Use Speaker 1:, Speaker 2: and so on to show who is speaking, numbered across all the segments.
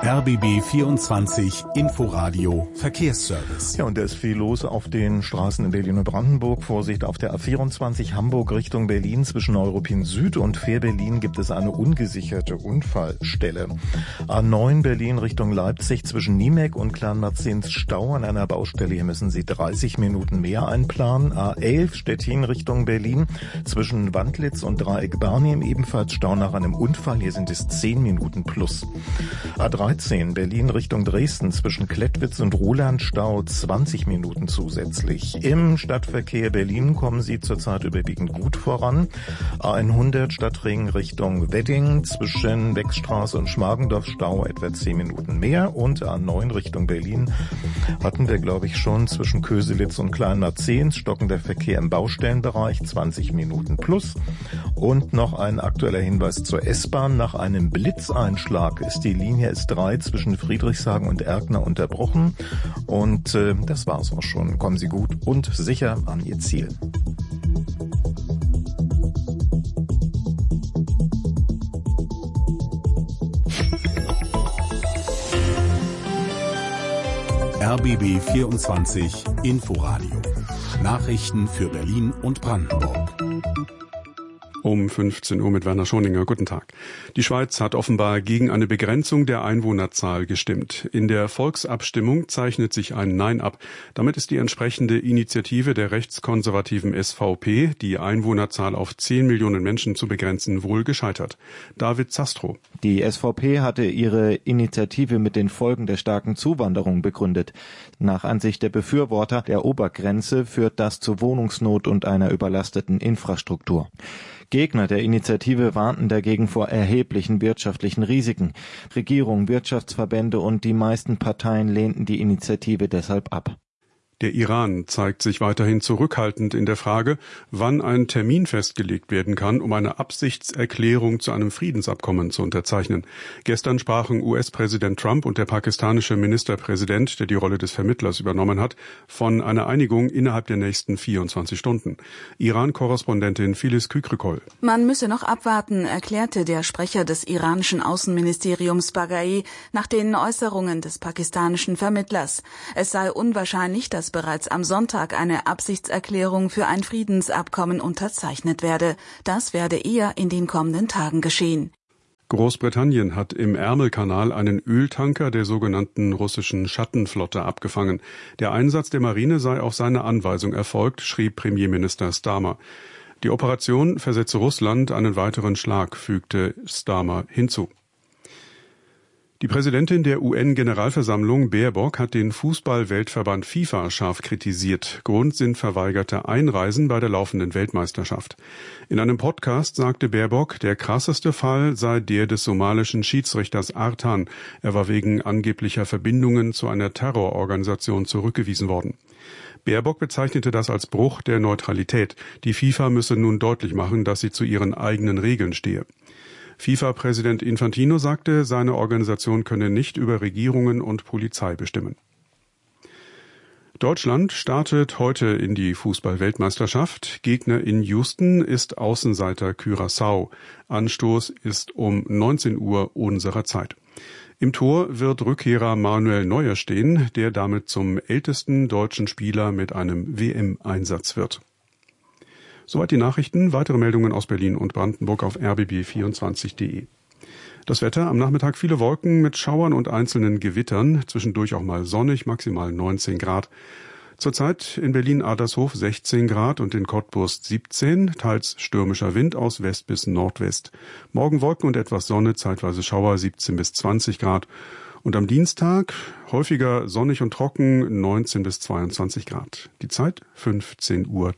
Speaker 1: RBB 24 Inforadio Verkehrsservice.
Speaker 2: Ja, und da ist viel los auf den Straßen in Berlin und Brandenburg. Vorsicht, auf der A24 Hamburg Richtung Berlin zwischen Neuruppin Süd und Fähr-Berlin gibt es eine ungesicherte Unfallstelle. A9 Berlin Richtung Leipzig zwischen Niemek und Kleinmarzens Stau an einer Baustelle. Hier müssen Sie 30 Minuten mehr einplanen. A11 Stettin Richtung Berlin zwischen Wandlitz und Dreieck Barnim ebenfalls Stau nach einem Unfall. Hier sind es 10 Minuten plus. A13 Berlin Richtung Dresden zwischen Klettwitz und Ruhland Stau 20 Minuten zusätzlich. Im Stadtverkehr Berlin kommen Sie zurzeit überwiegend gut voran. A100 Stadtring Richtung Wedding zwischen Wechstraße und Schmargendorf Stau etwa 10 Minuten mehr. Und A9 Richtung Berlin hatten wir, glaube ich, schon zwischen Köselitz und Kleinmarzens stockender Verkehr im Baustellenbereich 20 Minuten plus. Und noch ein aktueller Hinweis zur S-Bahn. Nach einem Blitzeinschlag ist die Linie S3 zwischen Friedrichshagen und Erkner unterbrochen. Und das war's auch schon. Kommen Sie gut und sicher an Ihr Ziel.
Speaker 1: RBB 24 Inforadio. Nachrichten für Berlin und Brandenburg.
Speaker 3: Um 15 Uhr mit Werner Schoninger. Guten Tag. Die Schweiz hat offenbar gegen eine Begrenzung der Einwohnerzahl gestimmt. In der Volksabstimmung zeichnet sich ein Nein ab. Damit ist die entsprechende Initiative der rechtskonservativen SVP, die Einwohnerzahl auf 10 Millionen Menschen zu begrenzen, wohl gescheitert. David Zastrow.
Speaker 4: Die SVP hatte ihre Initiative mit den Folgen der starken Zuwanderung begründet. Nach Ansicht der Befürworter der Obergrenze führt das zu Wohnungsnot und einer überlasteten Infrastruktur. Gegner der Initiative warnten dagegen vor erheblichen wirtschaftlichen Risiken. Regierung, Wirtschaftsverbände und die meisten Parteien lehnten die Initiative deshalb ab.
Speaker 3: Der Iran zeigt sich weiterhin zurückhaltend in der Frage, wann ein Termin festgelegt werden kann, um eine Absichtserklärung zu einem Friedensabkommen zu unterzeichnen. Gestern sprachen US-Präsident Trump und der pakistanische Ministerpräsident, der die Rolle des Vermittlers übernommen hat, von einer Einigung innerhalb der nächsten 24 Stunden. Iran-Korrespondentin Filiz Kükrikol.
Speaker 5: Man müsse noch abwarten, erklärte der Sprecher des iranischen Außenministeriums Baghai nach den Äußerungen des pakistanischen Vermittlers. Es sei unwahrscheinlich, dass bereits am Sonntag eine Absichtserklärung für ein Friedensabkommen unterzeichnet werde. Das werde eher in den kommenden Tagen geschehen.
Speaker 3: Großbritannien hat im Ärmelkanal einen Öltanker der sogenannten russischen Schattenflotte abgefangen. Der Einsatz der Marine sei auf seine Anweisung erfolgt, schrieb Premierminister Starmer. Die Operation versetze Russland einen weiteren Schlag, fügte Starmer hinzu. Die Präsidentin der UN-Generalversammlung, Baerbock, hat den Fußball-Weltverband FIFA scharf kritisiert. Grund sind verweigerte Einreisen bei der laufenden Weltmeisterschaft. In einem Podcast sagte Baerbock, der krasseste Fall sei der des somalischen Schiedsrichters Artan. Er war wegen angeblicher Verbindungen zu einer Terrororganisation zurückgewiesen worden. Baerbock bezeichnete das als Bruch der Neutralität. Die FIFA müsse nun deutlich machen, dass sie zu ihren eigenen Regeln stehe. FIFA-Präsident Infantino sagte, seine Organisation könne nicht über Regierungen und Polizei bestimmen. Deutschland startet heute in die Fußball-Weltmeisterschaft. Gegner in Houston ist Außenseiter Curaçao. Anstoß ist um 19 Uhr unserer Zeit. Im Tor wird Rückkehrer Manuel Neuer stehen, der damit zum ältesten deutschen Spieler mit einem WM-Einsatz wird. Soweit die Nachrichten. Weitere Meldungen aus Berlin und Brandenburg auf rbb24.de. Das Wetter, am Nachmittag viele Wolken mit Schauern und einzelnen Gewittern, zwischendurch auch mal sonnig, maximal 19 Grad. Zurzeit in Berlin-Adlershof 16 Grad und in Cottbus 17, teils stürmischer Wind aus West bis Nordwest. Morgen Wolken und etwas Sonne, zeitweise Schauer 17 bis 20 Grad. Und am Dienstag häufiger sonnig und trocken 19 bis 22 Grad. Die Zeit 15:03 Uhr.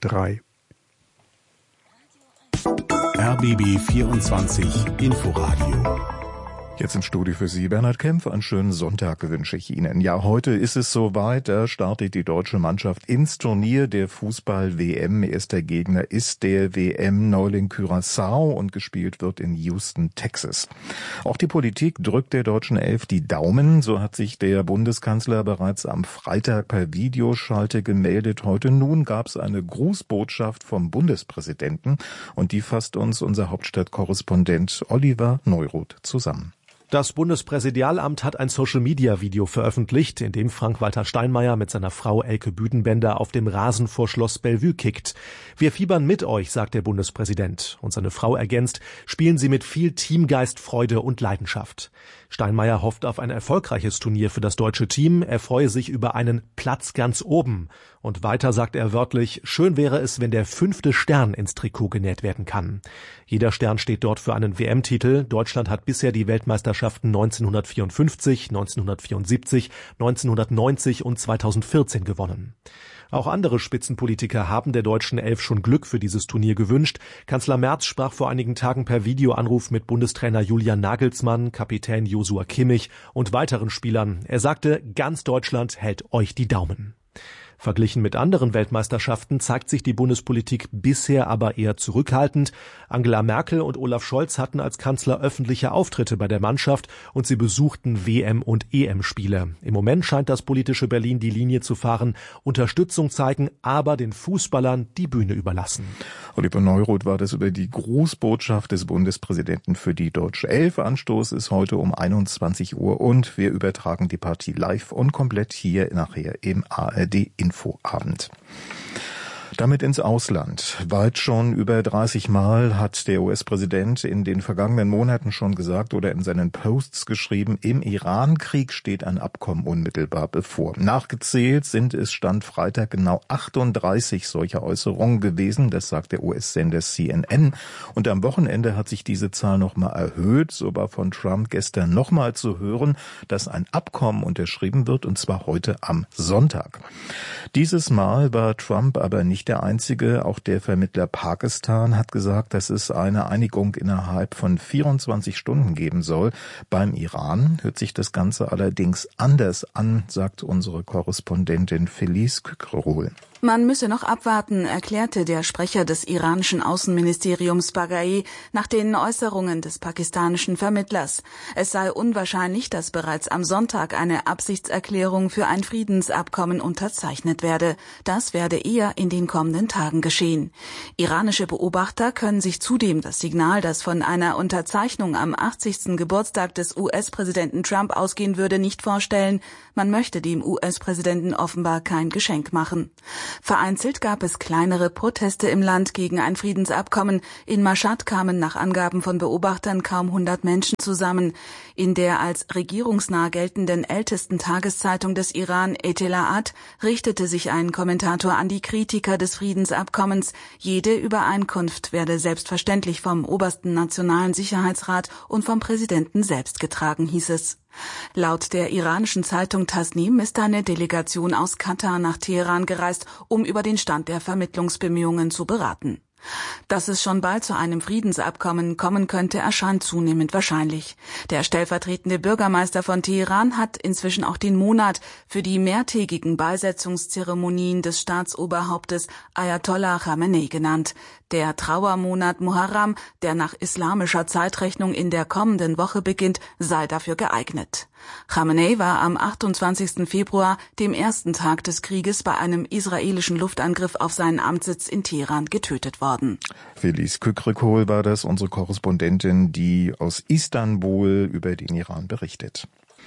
Speaker 1: RBB 24 Inforadio.
Speaker 2: Jetzt im Studio für Sie Bernhard Kempf. Einen schönen Sonntag wünsche ich Ihnen. Ja, heute ist es soweit. Da startet die deutsche Mannschaft ins Turnier der Fußball-WM. Erster Gegner ist der WM-Neuling Curaçao und gespielt wird in Houston, Texas. Auch die Politik drückt der deutschen Elf die Daumen. So hat sich der Bundeskanzler bereits am Freitag per Videoschalte gemeldet. Heute nun gab es eine Grußbotschaft vom Bundespräsidenten und die fasst uns unser Hauptstadtkorrespondent Oliver Neuroth zusammen.
Speaker 6: Das Bundespräsidialamt hat ein Social-Media-Video veröffentlicht, in dem Frank-Walter Steinmeier mit seiner Frau Elke Büdenbender auf dem Rasen vor Schloss Bellevue kickt. Wir fiebern mit euch, sagt der Bundespräsident. Und seine Frau ergänzt, spielen Sie mit viel Teamgeist, Freude und Leidenschaft. Steinmeier hofft auf ein erfolgreiches Turnier für das deutsche Team. Er freue sich über einen Platz ganz oben. Und weiter sagt er wörtlich, schön wäre es, wenn der 5. Stern ins Trikot genäht werden kann. Jeder Stern steht dort für einen WM-Titel. Deutschland hat bisher die Weltmeisterschaften 1954, 1974, 1990 und 2014 gewonnen. Auch andere Spitzenpolitiker haben der deutschen Elf schon Glück für dieses Turnier gewünscht. Kanzler Merz sprach vor einigen Tagen per Videoanruf mit Bundestrainer Julian Nagelsmann, Kapitän Joshua Kimmich und weiteren Spielern. Er sagte, ganz Deutschland hält euch die Daumen. Verglichen mit anderen Weltmeisterschaften zeigt sich die Bundespolitik bisher aber eher zurückhaltend. Angela Merkel und Olaf Scholz hatten als Kanzler öffentliche Auftritte bei der Mannschaft und sie besuchten WM- und EM-Spiele. Im Moment scheint das politische Berlin die Linie zu fahren, Unterstützung zeigen, aber den Fußballern die Bühne überlassen.
Speaker 2: Oliver Neuroth war das über die Grußbotschaft des Bundespräsidenten für die deutsche Elf. Anstoß ist heute um 21 Uhr und wir übertragen die Partie live und komplett hier nachher im ARD Infoabend. Damit ins Ausland. Weit schon über 30 Mal hat der US-Präsident in den vergangenen Monaten schon gesagt oder in seinen Posts geschrieben, im Iran-Krieg steht ein Abkommen unmittelbar bevor. Nachgezählt sind es Stand Freitag genau 38 solcher Äußerungen gewesen, das sagt der US-Sender CNN. Und am Wochenende hat sich diese Zahl nochmal erhöht. So war von Trump gestern nochmal zu hören, dass ein Abkommen unterschrieben wird, und zwar heute am Sonntag. Dieses Mal war Trump aber nicht der Einzige. Auch der Vermittler Pakistan hat gesagt, dass es eine Einigung innerhalb von 24 Stunden geben soll. Beim Iran hört sich das Ganze allerdings anders an, sagt unsere Korrespondentin Felice Kükrol.
Speaker 5: Man müsse noch abwarten, erklärte der Sprecher des iranischen Außenministeriums Baghai nach den Äußerungen des pakistanischen Vermittlers. Es sei unwahrscheinlich, dass bereits am Sonntag eine Absichtserklärung für ein Friedensabkommen unterzeichnet werde. Das werde eher in den kommenden Tagen geschehen. Iranische Beobachter können sich zudem das Signal, das von einer Unterzeichnung am 80. Geburtstag des US-Präsidenten Trump ausgehen würde, nicht vorstellen. Man möchte dem US-Präsidenten offenbar kein Geschenk machen. Vereinzelt gab es kleinere Proteste im Land gegen ein Friedensabkommen. In Mashhad kamen nach Angaben von Beobachtern kaum 100 Menschen zusammen. In der als regierungsnah geltenden ältesten Tageszeitung des Iran, Etela'at, richtete sich ein Kommentator an die Kritiker des Friedensabkommens. Jede Übereinkunft werde selbstverständlich vom obersten Nationalen Sicherheitsrat und vom Präsidenten selbst getragen, hieß es. Laut der iranischen Zeitung Tasnim ist eine Delegation aus Katar nach Teheran gereist, um über den Stand der Vermittlungsbemühungen zu beraten. Dass es schon bald zu einem Friedensabkommen kommen könnte, erscheint zunehmend wahrscheinlich. Der stellvertretende Bürgermeister von Teheran hat inzwischen auch den Monat für die mehrtägigen Beisetzungszeremonien des Staatsoberhauptes Ayatollah Khamenei genannt. Der Trauermonat Muharram, der nach islamischer Zeitrechnung in der kommenden Woche beginnt, sei dafür geeignet. Khamenei war am 28. Februar, dem ersten Tag des Krieges, bei einem israelischen Luftangriff auf seinen Amtssitz in Teheran getötet worden.
Speaker 2: Felice Kükrikol war das, unsere Korrespondentin, die aus Istanbul über den Iran berichtet.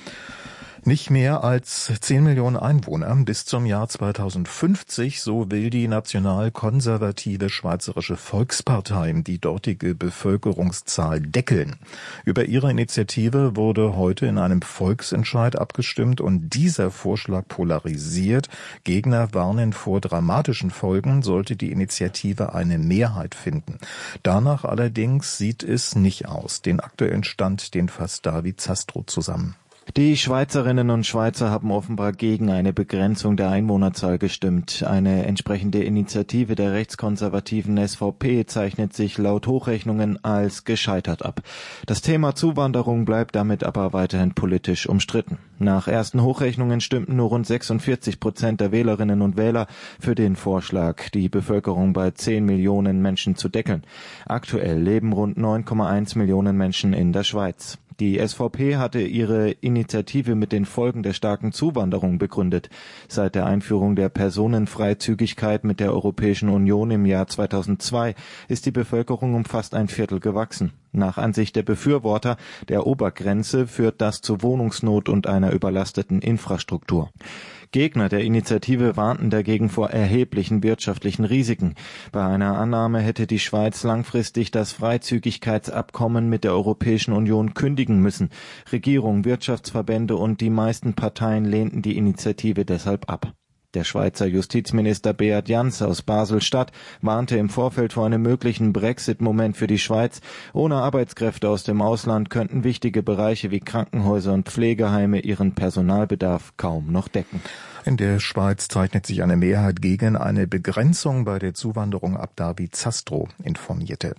Speaker 2: Nicht mehr als 10 Millionen Einwohner bis zum Jahr 2050, so will die national-konservative Schweizerische Volkspartei die dortige Bevölkerungszahl deckeln. Über ihre Initiative wurde heute in einem Volksentscheid abgestimmt und dieser Vorschlag polarisiert. Gegner warnen vor dramatischen Folgen, sollte die Initiative eine Mehrheit finden. Danach allerdings sieht es nicht aus. Den aktuellen Stand, den fasst David Zastrow zusammen.
Speaker 4: Die Schweizerinnen und Schweizer haben offenbar gegen eine Begrenzung der Einwohnerzahl gestimmt. Eine entsprechende Initiative der rechtskonservativen SVP zeichnet sich laut Hochrechnungen als gescheitert ab. Das Thema Zuwanderung bleibt damit aber weiterhin politisch umstritten. Nach ersten Hochrechnungen stimmten nur rund 46% der Wählerinnen und Wähler für den Vorschlag, die Bevölkerung bei 10 Millionen Menschen zu deckeln. Aktuell leben rund 9,1 Millionen Menschen in der Schweiz. Die SVP hatte ihre Initiative mit den Folgen der starken Zuwanderung begründet. Seit der Einführung der Personenfreizügigkeit mit der Europäischen Union im Jahr 2002 ist die Bevölkerung um fast ein Viertel gewachsen. Nach Ansicht der Befürworter der Obergrenze führt das zu Wohnungsnot und einer überlasteten Infrastruktur. Gegner der Initiative warnten dagegen vor erheblichen wirtschaftlichen Risiken. Bei einer Annahme hätte die Schweiz langfristig das Freizügigkeitsabkommen mit der Europäischen Union kündigen müssen. Regierung, Wirtschaftsverbände und die meisten Parteien lehnten die Initiative deshalb ab. Der Schweizer Justizminister Beat Jans aus Basel-Stadt warnte im Vorfeld vor einem möglichen Brexit-Moment für die Schweiz. Ohne Arbeitskräfte aus dem Ausland könnten wichtige Bereiche wie Krankenhäuser und Pflegeheime ihren Personalbedarf kaum noch decken.
Speaker 2: In der Schweiz zeichnet sich eine Mehrheit gegen eine Begrenzung bei der Zuwanderung ab, David Zastro informierte.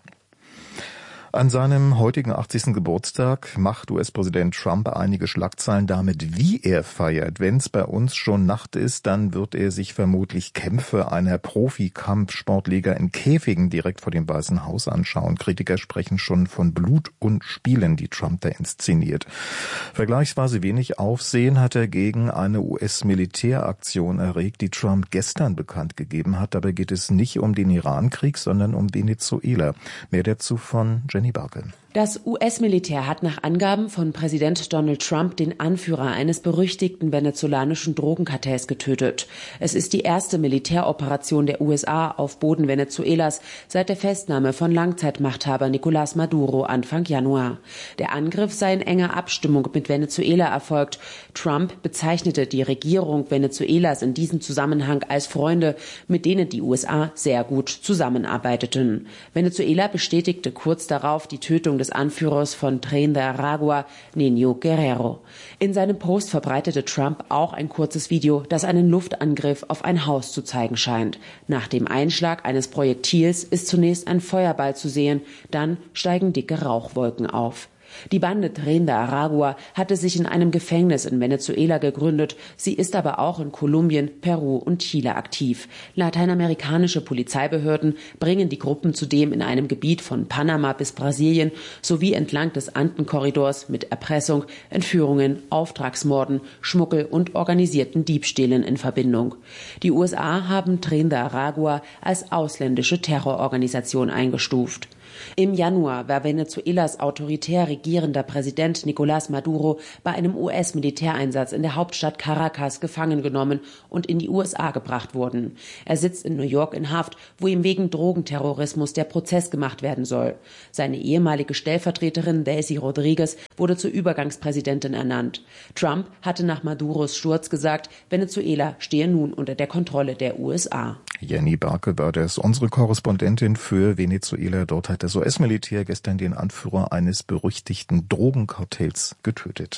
Speaker 2: An seinem heutigen 80. Geburtstag macht US-Präsident Trump einige Schlagzeilen damit, wie er feiert. Wenn es bei uns schon Nacht ist, dann wird er sich vermutlich Kämpfe einer Profi-Kampfsportliga in Käfigen direkt vor dem Weißen Haus anschauen. Kritiker sprechen schon von Blut und Spielen, die Trump da inszeniert. Vergleichsweise wenig Aufsehen hat er gegen eine US-Militäraktion erregt, die Trump gestern bekannt gegeben hat. Dabei geht es nicht um den Irankrieg, sondern um Venezuela. Mehr dazu von Jenny Barke.
Speaker 7: Das US-Militär hat nach Angaben von Präsident Donald Trump den Anführer eines berüchtigten venezolanischen Drogenkartells getötet. Es ist die erste Militäroperation der USA auf Boden Venezuelas seit der Festnahme von Langzeitmachthaber Nicolás Maduro Anfang Januar. Der Angriff sei in enger Abstimmung mit Venezuela erfolgt. Trump bezeichnete die Regierung Venezuelas in diesem Zusammenhang als Freunde, mit denen die USA sehr gut zusammenarbeiteten. Venezuela bestätigte kurz darauf die Tötung des Anführers von Tren de Aragua, Niño Guerrero. In seinem Post verbreitete Trump auch ein kurzes Video, das einen Luftangriff auf ein Haus zu zeigen scheint. Nach dem Einschlag eines Projektils ist zunächst ein Feuerball zu sehen, dann steigen dicke Rauchwolken auf. Die Bande Tren de Aragua hatte sich in einem Gefängnis in Venezuela gegründet. Sie ist aber auch in Kolumbien, Peru und Chile aktiv. Lateinamerikanische Polizeibehörden bringen die Gruppen zudem in einem Gebiet von Panama bis Brasilien sowie entlang des Andenkorridors mit Erpressung, Entführungen, Auftragsmorden, Schmuggel und organisierten Diebstählen in Verbindung. Die USA haben Tren de Aragua als ausländische Terrororganisation eingestuft. Im Januar war Venezuelas autoritär regierender Präsident Nicolás Maduro bei einem US-Militäreinsatz in der Hauptstadt Caracas gefangen genommen und in die USA gebracht worden. Er sitzt in New York in Haft, wo ihm wegen Drogenterrorismus der Prozess gemacht werden soll. Seine ehemalige Stellvertreterin Daisy Rodriguez wurde zur Übergangspräsidentin ernannt. Trump hatte nach Maduros Sturz gesagt, Venezuela stehe nun unter der Kontrolle der USA.
Speaker 2: Jenny Barke war das, unsere Korrespondentin für Venezuela. Dort hat das US-Militär gestern den Anführer eines berüchtigten Drogenkartells getötet.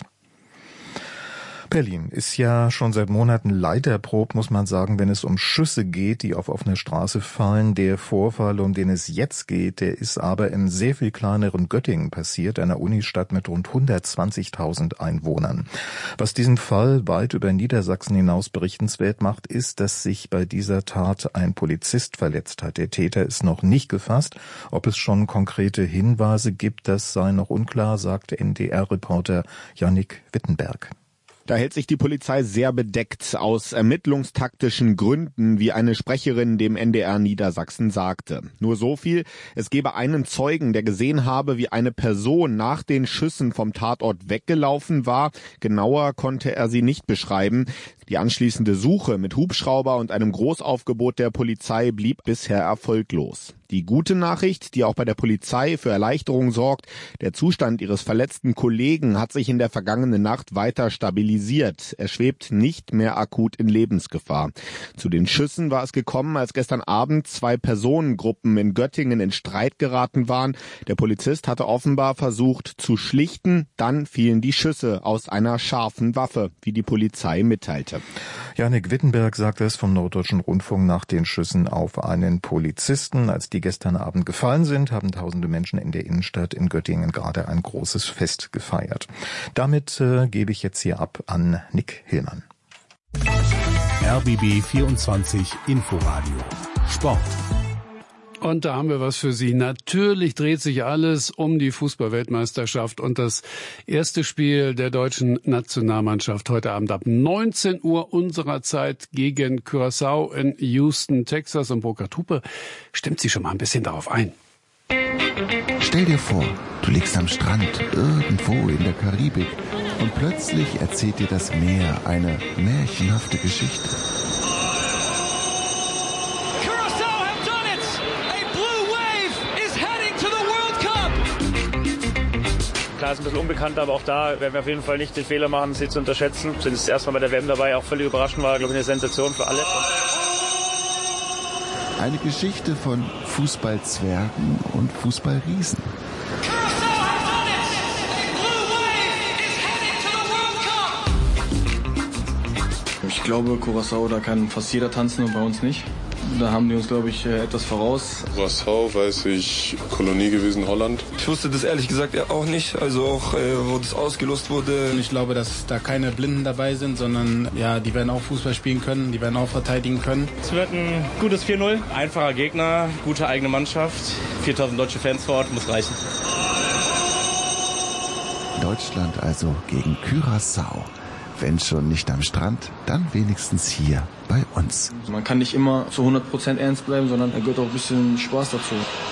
Speaker 2: Berlin ist ja schon seit Monaten leiterprobt, muss man sagen, wenn es um Schüsse geht, die auf offener Straße fallen. Der Vorfall, um den es jetzt geht, der ist aber im sehr viel kleineren Göttingen passiert, einer Unistadt mit rund 120.000 Einwohnern. Was diesen Fall weit über Niedersachsen hinaus berichtenswert macht, ist, dass sich bei dieser Tat ein Polizist verletzt hat. Der Täter ist noch nicht gefasst. Ob es schon konkrete Hinweise gibt, das sei noch unklar, sagte NDR-Reporter Jannik Wittenberg.
Speaker 8: Da hält sich die Polizei sehr bedeckt aus ermittlungstaktischen Gründen, wie eine Sprecherin dem NDR Niedersachsen sagte. Nur so viel, es gebe einen Zeugen, der gesehen habe, wie eine Person nach den Schüssen vom Tatort weggelaufen war. Genauer konnte er sie nicht beschreiben. Die anschließende Suche mit Hubschrauber und einem Großaufgebot der Polizei blieb bisher erfolglos. Die gute Nachricht, die auch bei der Polizei für Erleichterung sorgt: Der Zustand ihres verletzten Kollegen hat sich in der vergangenen Nacht weiter stabilisiert. Er schwebt nicht mehr akut in Lebensgefahr. Zu den Schüssen war es gekommen, als gestern Abend 2 Personengruppen in Göttingen in Streit geraten waren. Der Polizist hatte offenbar versucht zu schlichten. Dann fielen die Schüsse aus einer scharfen Waffe, wie die Polizei mitteilte.
Speaker 2: Jannik Wittenberg sagte es vom Norddeutschen Rundfunk nach den Schüssen auf einen Polizisten. Als die gestern Abend gefallen sind, haben tausende Menschen in der Innenstadt in Göttingen gerade ein großes Fest gefeiert. Damit gebe ich jetzt hier ab an Nick Hillmann.
Speaker 1: RBB 24 Inforadio Sport.
Speaker 9: Und da haben wir was für Sie. Natürlich dreht sich alles um die Fußball-Weltmeisterschaft und das erste Spiel der deutschen Nationalmannschaft heute Abend ab 19 Uhr unserer Zeit gegen Curaçao in Houston, Texas. Und Burkhard Hupe stimmt Sie schon mal ein bisschen darauf ein.
Speaker 10: Stell dir vor, du liegst am Strand irgendwo in der Karibik und plötzlich erzählt dir das Meer eine märchenhafte Geschichte.
Speaker 11: Curaçao have done it! A blue wave is heading to the World Cup!
Speaker 12: Klar, ist ein bisschen unbekannt, aber auch da werden wir auf jeden Fall nicht den Fehler machen, sie zu unterschätzen. Sind das erste Mal bei der WM dabei, auch völlig überraschend, war, glaube ich, eine Sensation für alle.
Speaker 10: Eine Geschichte von Fußballzwergen und Fußballriesen.
Speaker 13: Ich glaube, Curaçao, da kann fast jeder tanzen und bei uns nicht. Da haben die uns, glaube ich, etwas voraus.
Speaker 14: Curaçao, weiß ich, Kolonie gewesen, Holland.
Speaker 15: Ich wusste das ehrlich gesagt auch nicht, also auch, wo das ausgelost wurde.
Speaker 16: Ich glaube, dass da keine Blinden dabei sind, sondern ja, die werden auch Fußball spielen können, die werden auch verteidigen können.
Speaker 17: Es wird ein gutes 4-0, einfacher Gegner, gute eigene Mannschaft, 4000 deutsche Fans vor Ort, muss reichen.
Speaker 10: Deutschland also gegen Curaçao. Wenn schon nicht am Strand, dann wenigstens hier bei uns.
Speaker 13: Man kann nicht immer zu 100% ernst bleiben, sondern da gehört auch ein bisschen Spaß dazu.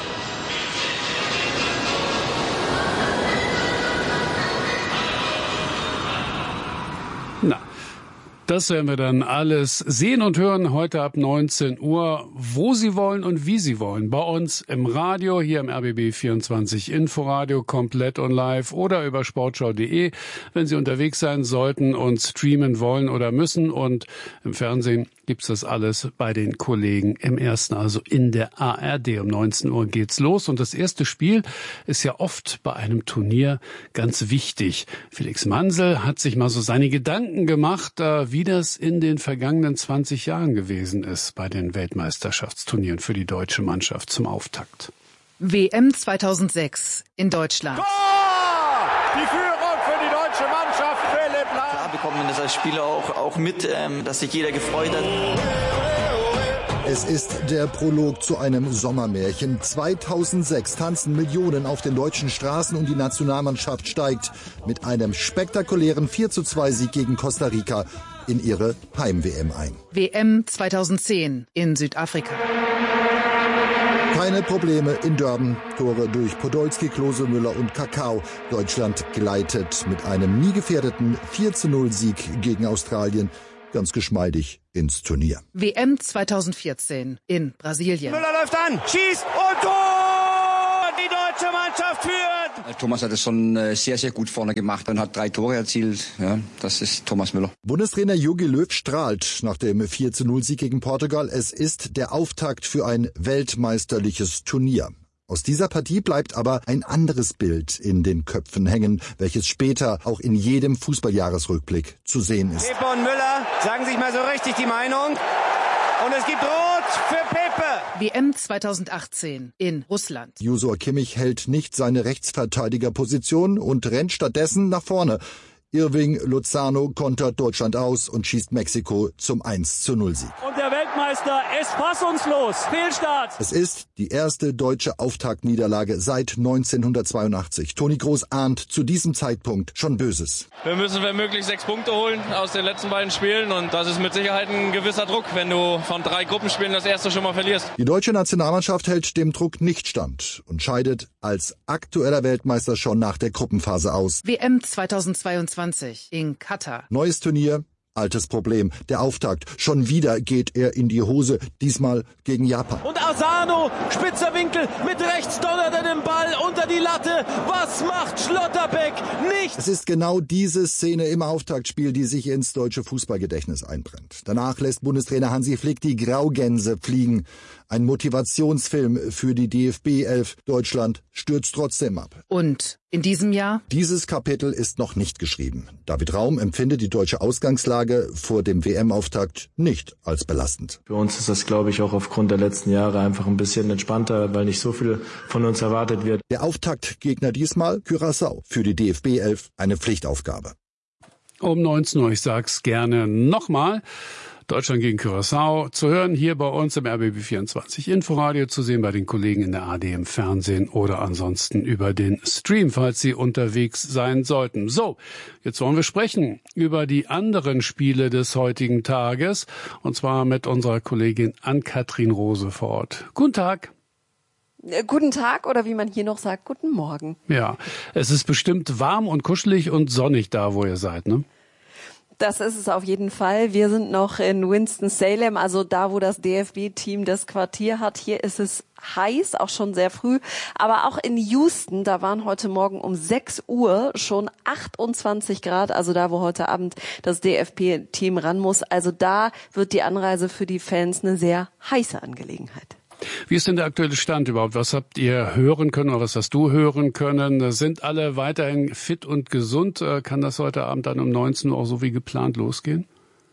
Speaker 9: Na, das werden wir dann alles sehen und hören heute ab 19 Uhr, wo Sie wollen und wie Sie wollen. Bei uns im Radio, hier im RBB 24 Inforadio, komplett und live oder über sportschau.de, wenn Sie unterwegs sein sollten und streamen wollen oder müssen. Und im Fernsehen gibt's das alles bei den Kollegen im Ersten, also in der ARD. Um 19 Uhr geht's los und das erste Spiel ist ja oft bei einem Turnier ganz wichtig. Felix Mansel hat sich mal so seine Gedanken gemacht, wie das in den vergangenen 20 Jahren gewesen ist bei den Weltmeisterschaftsturnieren für die deutsche Mannschaft zum Auftakt.
Speaker 18: WM 2006 in Deutschland.
Speaker 19: Tor! Die Führung für die deutsche Mannschaft, Philipp Lahm.
Speaker 20: Klar bekommt man das als Spieler auch mit, dass sich jeder gefreut hat.
Speaker 21: Es ist der Prolog zu einem Sommermärchen. 2006 tanzen Millionen auf den deutschen Straßen und die Nationalmannschaft steigt mit einem spektakulären 4:2 Sieg gegen Costa Rica in ihre Heim-WM ein.
Speaker 18: WM 2010 in Südafrika.
Speaker 21: Keine Probleme in Durban. Tore durch Podolski, Klose, Müller und Kakao. Deutschland gleitet mit einem nie gefährdeten 4:0 Sieg gegen Australien ganz geschmeidig ins Turnier.
Speaker 18: WM 2014 in Brasilien.
Speaker 19: Müller läuft an, schießt und Tor! Die deutsche Mannschaft führt!
Speaker 22: Thomas hat es schon sehr, sehr gut vorne gemacht und hat 3 Tore erzielt. Ja, das ist Thomas Müller.
Speaker 21: Bundestrainer Jogi Löw strahlt nach dem 4:0 Sieg gegen Portugal. Es ist der Auftakt für ein weltmeisterliches Turnier. Aus dieser Partie bleibt aber ein anderes Bild in den Köpfen hängen, welches später auch in jedem Fußballjahresrückblick zu sehen ist.
Speaker 19: Pepe und Müller sagen sich mal so richtig die Meinung. Und es gibt Rot für Pepe.
Speaker 18: WM 2018 in Russland.
Speaker 21: Josua Kimmich hält nicht seine Rechtsverteidigerposition und rennt stattdessen nach vorne. Irving Lozano kontert Deutschland aus und schießt Mexiko zum 1:0 Sieg.
Speaker 19: Und der Weltmeister ist fassungslos. Fehlstart.
Speaker 21: Es ist die erste deutsche Auftaktniederlage seit 1982. Toni Kroos ahnt zu diesem Zeitpunkt schon Böses.
Speaker 23: Wir müssen wenn möglich 6 Punkte holen aus den letzten beiden Spielen und das ist mit Sicherheit ein gewisser Druck, wenn du von 3 Gruppenspielen das erste schon mal verlierst.
Speaker 21: Die deutsche Nationalmannschaft hält dem Druck nicht stand und scheidet als aktueller Weltmeister schon nach der Gruppenphase aus.
Speaker 18: WM 2022 in Katar.
Speaker 21: Neues Turnier, altes Problem. Der Auftakt. Schon wieder geht er in die Hose, diesmal gegen Japan.
Speaker 19: Und Asano, spitzer Winkel, mit rechts donnert er den Ball unter die Latte. Was macht Schlotterbeck? Nichts!
Speaker 21: Es ist genau diese Szene im Auftaktspiel, die sich ins deutsche Fußballgedächtnis einbrennt. Danach lässt Bundestrainer Hansi Flick die Graugänse fliegen. Ein Motivationsfilm für die DFB-11. Deutschland stürzt trotzdem ab.
Speaker 18: Und in diesem Jahr?
Speaker 21: Dieses Kapitel ist noch nicht geschrieben. David Raum empfindet die deutsche Ausgangslage vor dem WM-Auftakt nicht als belastend.
Speaker 13: Für uns ist das, glaube ich, auch aufgrund der letzten Jahre einfach ein bisschen entspannter, weil nicht so viel von uns erwartet wird.
Speaker 21: Der Auftaktgegner diesmal Curaçao. Für die DFB-11 eine Pflichtaufgabe.
Speaker 9: Um 19 Uhr, ich sag's gerne nochmal. Deutschland gegen Curaçao zu hören hier bei uns im RBB 24 Inforadio, zu sehen bei den Kollegen in der ARD im Fernsehen oder ansonsten über den Stream, falls Sie unterwegs sein sollten. So, jetzt wollen wir sprechen über die anderen Spiele des heutigen Tages und zwar mit unserer Kollegin Ann-Kathrin Rose vor Ort. Guten Tag.
Speaker 3: Guten Tag oder wie man hier noch sagt, guten Morgen.
Speaker 9: Ja, es ist bestimmt warm und kuschelig und sonnig da, wo ihr seid, ne?
Speaker 3: Das ist es auf jeden Fall. Wir sind noch in Winston-Salem, also da, wo das DFB-Team das Quartier hat. Hier ist es heiß, auch schon sehr früh. Aber auch in Houston, da waren heute Morgen um 6 Uhr schon 28 Grad, also da, wo heute Abend das DFB-Team ran muss. Also da wird die Anreise für die Fans eine sehr heiße Angelegenheit.
Speaker 9: Wie ist denn der aktuelle Stand überhaupt? Was habt ihr hören können oder was hast du hören können? Sind alle weiterhin fit und gesund? Kann das heute Abend dann um 19 Uhr auch so wie geplant losgehen?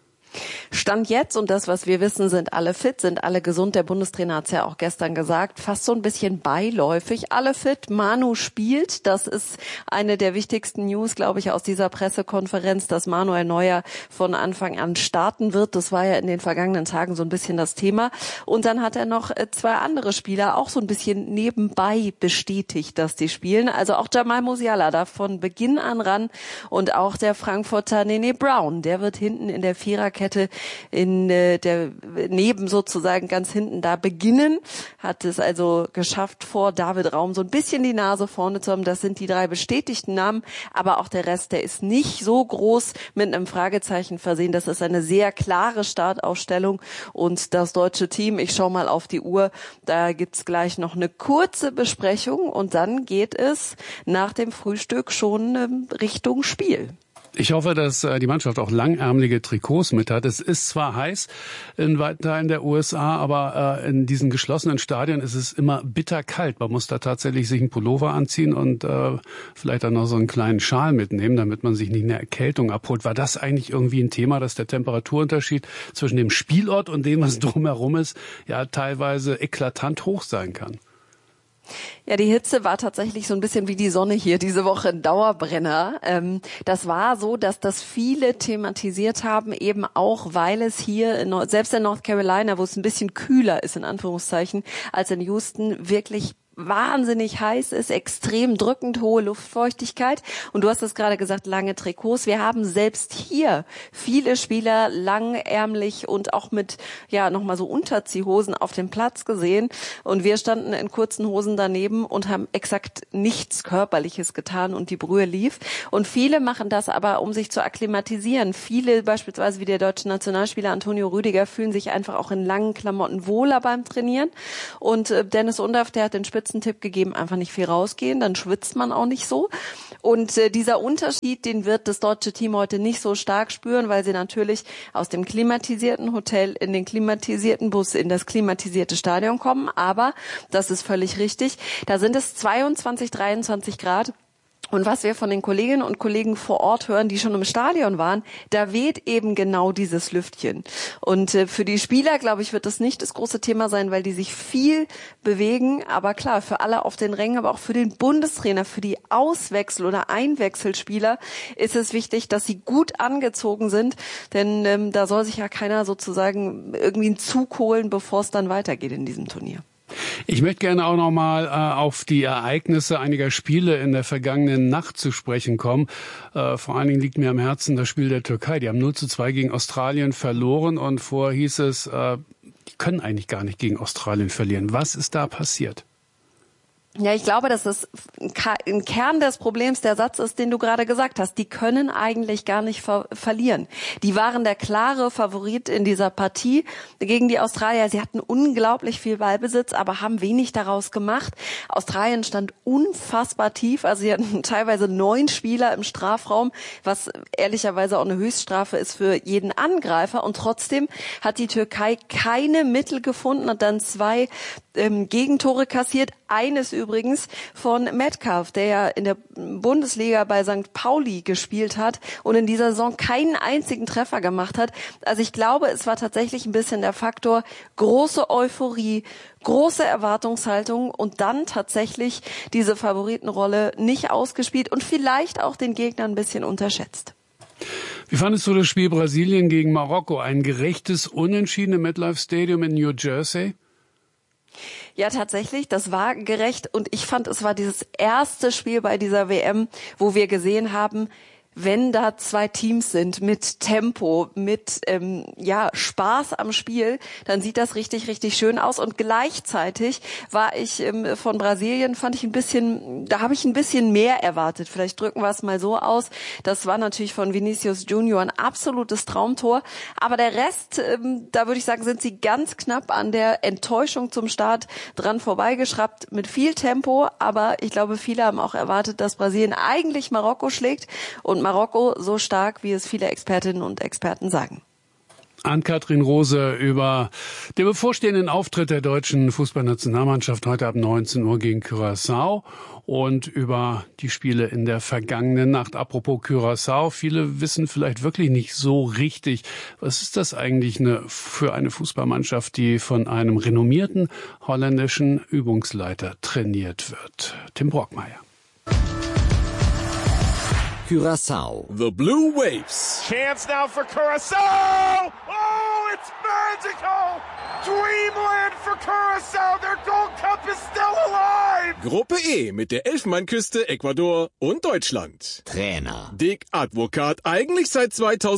Speaker 3: Stand jetzt, und das, was wir wissen, sind alle fit, sind alle gesund. Der Bundestrainer hat es ja auch gestern gesagt, fast so ein bisschen beiläufig. Alle fit, Manu spielt. Das ist eine der wichtigsten News, glaube ich, aus dieser Pressekonferenz, dass Manuel Neuer von Anfang an starten wird. Das war ja in den vergangenen Tagen so ein bisschen das Thema. Und dann hat er noch 2 andere Spieler auch so ein bisschen nebenbei bestätigt, dass die spielen. Also auch Jamal Musiala darf von Beginn an ran und auch der Frankfurter Nene Brown, der wird hinten in der Viererkette in der neben sozusagen ganz hinten da beginnen, hat es also geschafft, vor David Raum so ein bisschen die Nase vorne zu haben. Das sind die 3 bestätigten Namen, aber auch der Rest, der ist nicht so groß mit einem Fragezeichen versehen. Das ist eine sehr klare Startaufstellung und das deutsche Team, ich schaue mal auf die Uhr, da gibt's gleich noch eine kurze Besprechung und dann geht es nach dem Frühstück schon Richtung Spiel.
Speaker 9: Ich hoffe, dass die Mannschaft auch langärmelige Trikots mit hat. Es ist zwar heiß in weiten Teilen der USA, aber in diesen geschlossenen Stadien ist es immer bitterkalt. Man muss da tatsächlich sich einen Pullover anziehen und vielleicht dann noch so einen kleinen Schal mitnehmen, damit man sich nicht eine Erkältung abholt. War das eigentlich irgendwie ein Thema, dass der Temperaturunterschied zwischen dem Spielort und dem, was drumherum ist, ja teilweise eklatant hoch sein kann?
Speaker 3: Ja, die Hitze war tatsächlich so ein bisschen wie die Sonne hier diese Woche ein Dauerbrenner. Das war so, dass das viele thematisiert haben, eben auch, weil es hier, selbst in North Carolina, wo es ein bisschen kühler ist, in Anführungszeichen, als in Houston, wirklich wahnsinnig heiß ist, extrem drückend hohe Luftfeuchtigkeit. Und du hast es gerade gesagt, lange Trikots. Wir haben selbst hier viele Spieler langärmlich und auch mit, ja, nochmal so Unterziehhosen auf dem Platz gesehen. Und wir standen in kurzen Hosen daneben und haben exakt nichts Körperliches getan und die Brühe lief. Und viele machen das aber, um sich zu akklimatisieren. Viele, beispielsweise wie der deutsche Nationalspieler Antonio Rüdiger, fühlen sich einfach auch in langen Klamotten wohler beim Trainieren. Und Dennis Undaff, der hat den Tipp gegeben, einfach nicht viel rausgehen, dann schwitzt man auch nicht so. Und dieser Unterschied, den wird das deutsche Team heute nicht so stark spüren, weil sie natürlich aus dem klimatisierten Hotel in den klimatisierten Bus in das klimatisierte Stadion kommen. Aber, das ist völlig richtig, da sind es 22, 23 Grad. Und was wir von den Kolleginnen und Kollegen vor Ort hören, die schon im Stadion waren, da weht eben genau dieses Lüftchen. Und für die Spieler, glaube ich, wird das nicht das große Thema sein, weil die sich viel bewegen. Aber klar, für alle auf den Rängen, aber auch für den Bundestrainer, für die Auswechsel- oder Einwechselspieler ist es wichtig, dass sie gut angezogen sind. Denn da soll sich ja keiner sozusagen irgendwie einen Zug holen, bevor es dann weitergeht in diesem Turnier.
Speaker 9: Ich möchte gerne auch noch mal auf die Ereignisse einiger Spiele in der vergangenen Nacht zu sprechen kommen. Vor allen Dingen liegt mir am Herzen das Spiel der Türkei. Die haben 0:2 gegen Australien verloren und vorher hieß es, die können eigentlich gar nicht gegen Australien verlieren. Was ist da passiert?
Speaker 3: Ja, ich glaube, dass es ein Kern des Problems der Satz ist, den du gerade gesagt hast. Die können eigentlich gar nicht verlieren. Die waren der klare Favorit in dieser Partie gegen die Australier. Sie hatten unglaublich viel Ballbesitz, aber haben wenig daraus gemacht. Australien stand unfassbar tief. Also sie hatten teilweise 9 Spieler im Strafraum, was ehrlicherweise auch eine Höchststrafe ist für jeden Angreifer. Und trotzdem hat die Türkei keine Mittel gefunden und dann 2 Gegentore kassiert. Eines übrigens von Metcalf, der ja in der Bundesliga bei St. Pauli gespielt hat und in dieser Saison keinen einzigen Treffer gemacht hat. Also ich glaube, es war tatsächlich ein bisschen der Faktor große Euphorie, große Erwartungshaltung und dann tatsächlich diese Favoritenrolle nicht ausgespielt und vielleicht auch den Gegner ein bisschen unterschätzt.
Speaker 9: Wie fandest du das Spiel Brasilien gegen Marokko? Ein gerechtes Unentschieden im MetLife Stadium in New Jersey?
Speaker 3: Ja, tatsächlich, das war gerecht und ich fand, es war dieses erste Spiel bei dieser WM, wo wir gesehen haben, wenn da zwei Teams sind mit Tempo, mit Spaß am Spiel, dann sieht das richtig, richtig schön aus. Und gleichzeitig war ich von Brasilien, da habe ich ein bisschen mehr erwartet. Vielleicht drücken wir es mal so aus. Das war natürlich von Vinicius Junior ein absolutes Traumtor. Aber der Rest, da würde ich sagen, sind sie ganz knapp an der Enttäuschung zum Start dran vorbeigeschraubt mit viel Tempo. Aber ich glaube, viele haben auch erwartet, dass Brasilien eigentlich Marokko schlägt. Und Marokko so stark, wie es viele Expertinnen und Experten sagen.
Speaker 9: Ann-Kathrin Rose über den bevorstehenden Auftritt der deutschen Fußballnationalmannschaft heute ab 19 Uhr gegen Curaçao und über die Spiele in der vergangenen Nacht. Apropos Curaçao, viele wissen vielleicht wirklich nicht so richtig, was ist das eigentlich für eine Fußballmannschaft, die von einem renommierten holländischen Übungsleiter trainiert wird. Tim Brockmeier.
Speaker 4: Curaçao.
Speaker 5: The Blue Waves.
Speaker 6: Chance now for Curaçao. Oh, it's magical. Dreamland for Curaçao. Their Gold Cup is still alive.
Speaker 5: Gruppe E mit der Elfenbeinküste, Ecuador und Deutschland.
Speaker 4: Trainer
Speaker 5: Dick Advocaat, eigentlich seit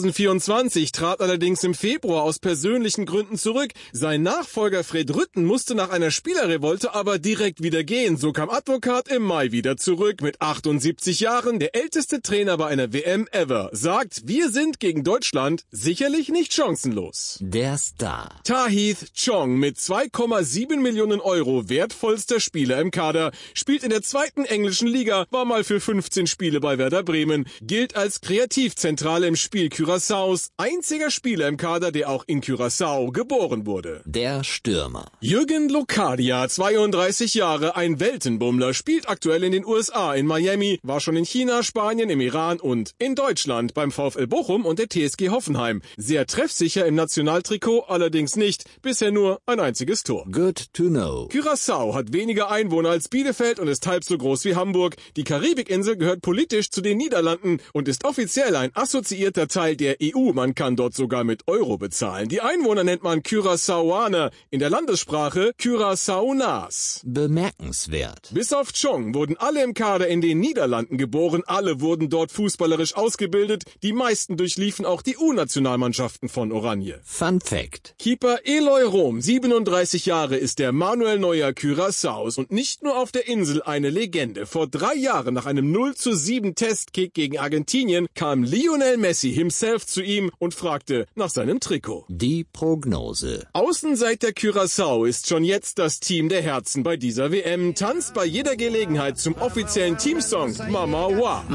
Speaker 5: 2024, trat allerdings im Februar aus persönlichen Gründen zurück. Sein Nachfolger Fred Rutten musste nach einer Spielerrevolte aber direkt wieder gehen. So kam Advocaat im Mai wieder zurück. Mit 78 Jahren, der älteste Trainer bei einer WM ever, sagt, wir sind gegen Deutschland sicherlich nicht chancenlos.
Speaker 4: Der Star
Speaker 5: Tahith Chong mit 2,7 Millionen Euro wertvollster Spieler im Kader, spielt in der zweiten englischen Liga, war mal für 15 Spiele bei Werder Bremen, gilt als Kreativzentrale im Spiel Curaçaos, einziger Spieler im Kader, der auch in Curaçao geboren wurde.
Speaker 4: Der Stürmer
Speaker 5: Jürgen Locadia, 32 Jahre, ein Weltenbummler, spielt aktuell in den USA, in Miami, war schon in China, Spanien, im Iran und in Deutschland beim VfL Bochum und der TSG Hoffenheim. Sehr treffsicher im Nationaltrikot, allerdings nicht, bisher nur ein einziges Tor.
Speaker 4: Good to know.
Speaker 5: Curaçao hat weniger Einwohner als Bielefeld und ist halb so groß wie Hamburg. Die Karibikinsel gehört politisch zu den Niederlanden und ist offiziell ein assoziierter Teil der EU. Man kann dort sogar mit Euro bezahlen. Die Einwohner nennt man Curaçaoaner, in der Landessprache Curaçaonas.
Speaker 4: Bemerkenswert.
Speaker 5: Bis auf Chong wurden alle im Kader in den Niederlanden geboren, alle wurden dort fußballerisch ausgebildet, die meisten durchliefen auch die U-Nationalmannschaften von Oranje.
Speaker 4: Fun Fact.
Speaker 5: Keeper Eloy Rom, 37 Jahre, ist der Manuel Neuer Curaçaos und nicht nur auf der Insel eine Legende. Vor 3 Jahren nach einem 0:7 Testkick gegen Argentinien kam Lionel Messi himself zu ihm und fragte nach seinem Trikot.
Speaker 4: Die Prognose.
Speaker 5: Außenseiter Curaçao ist schon jetzt das Team der Herzen bei dieser WM, tanzt bei jeder Gelegenheit zum offiziellen Teamsong Mama Wa.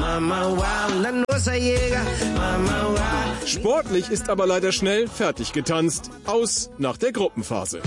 Speaker 5: Sportlich ist aber leider schnell fertig getanzt. Aus nach der Gruppenphase.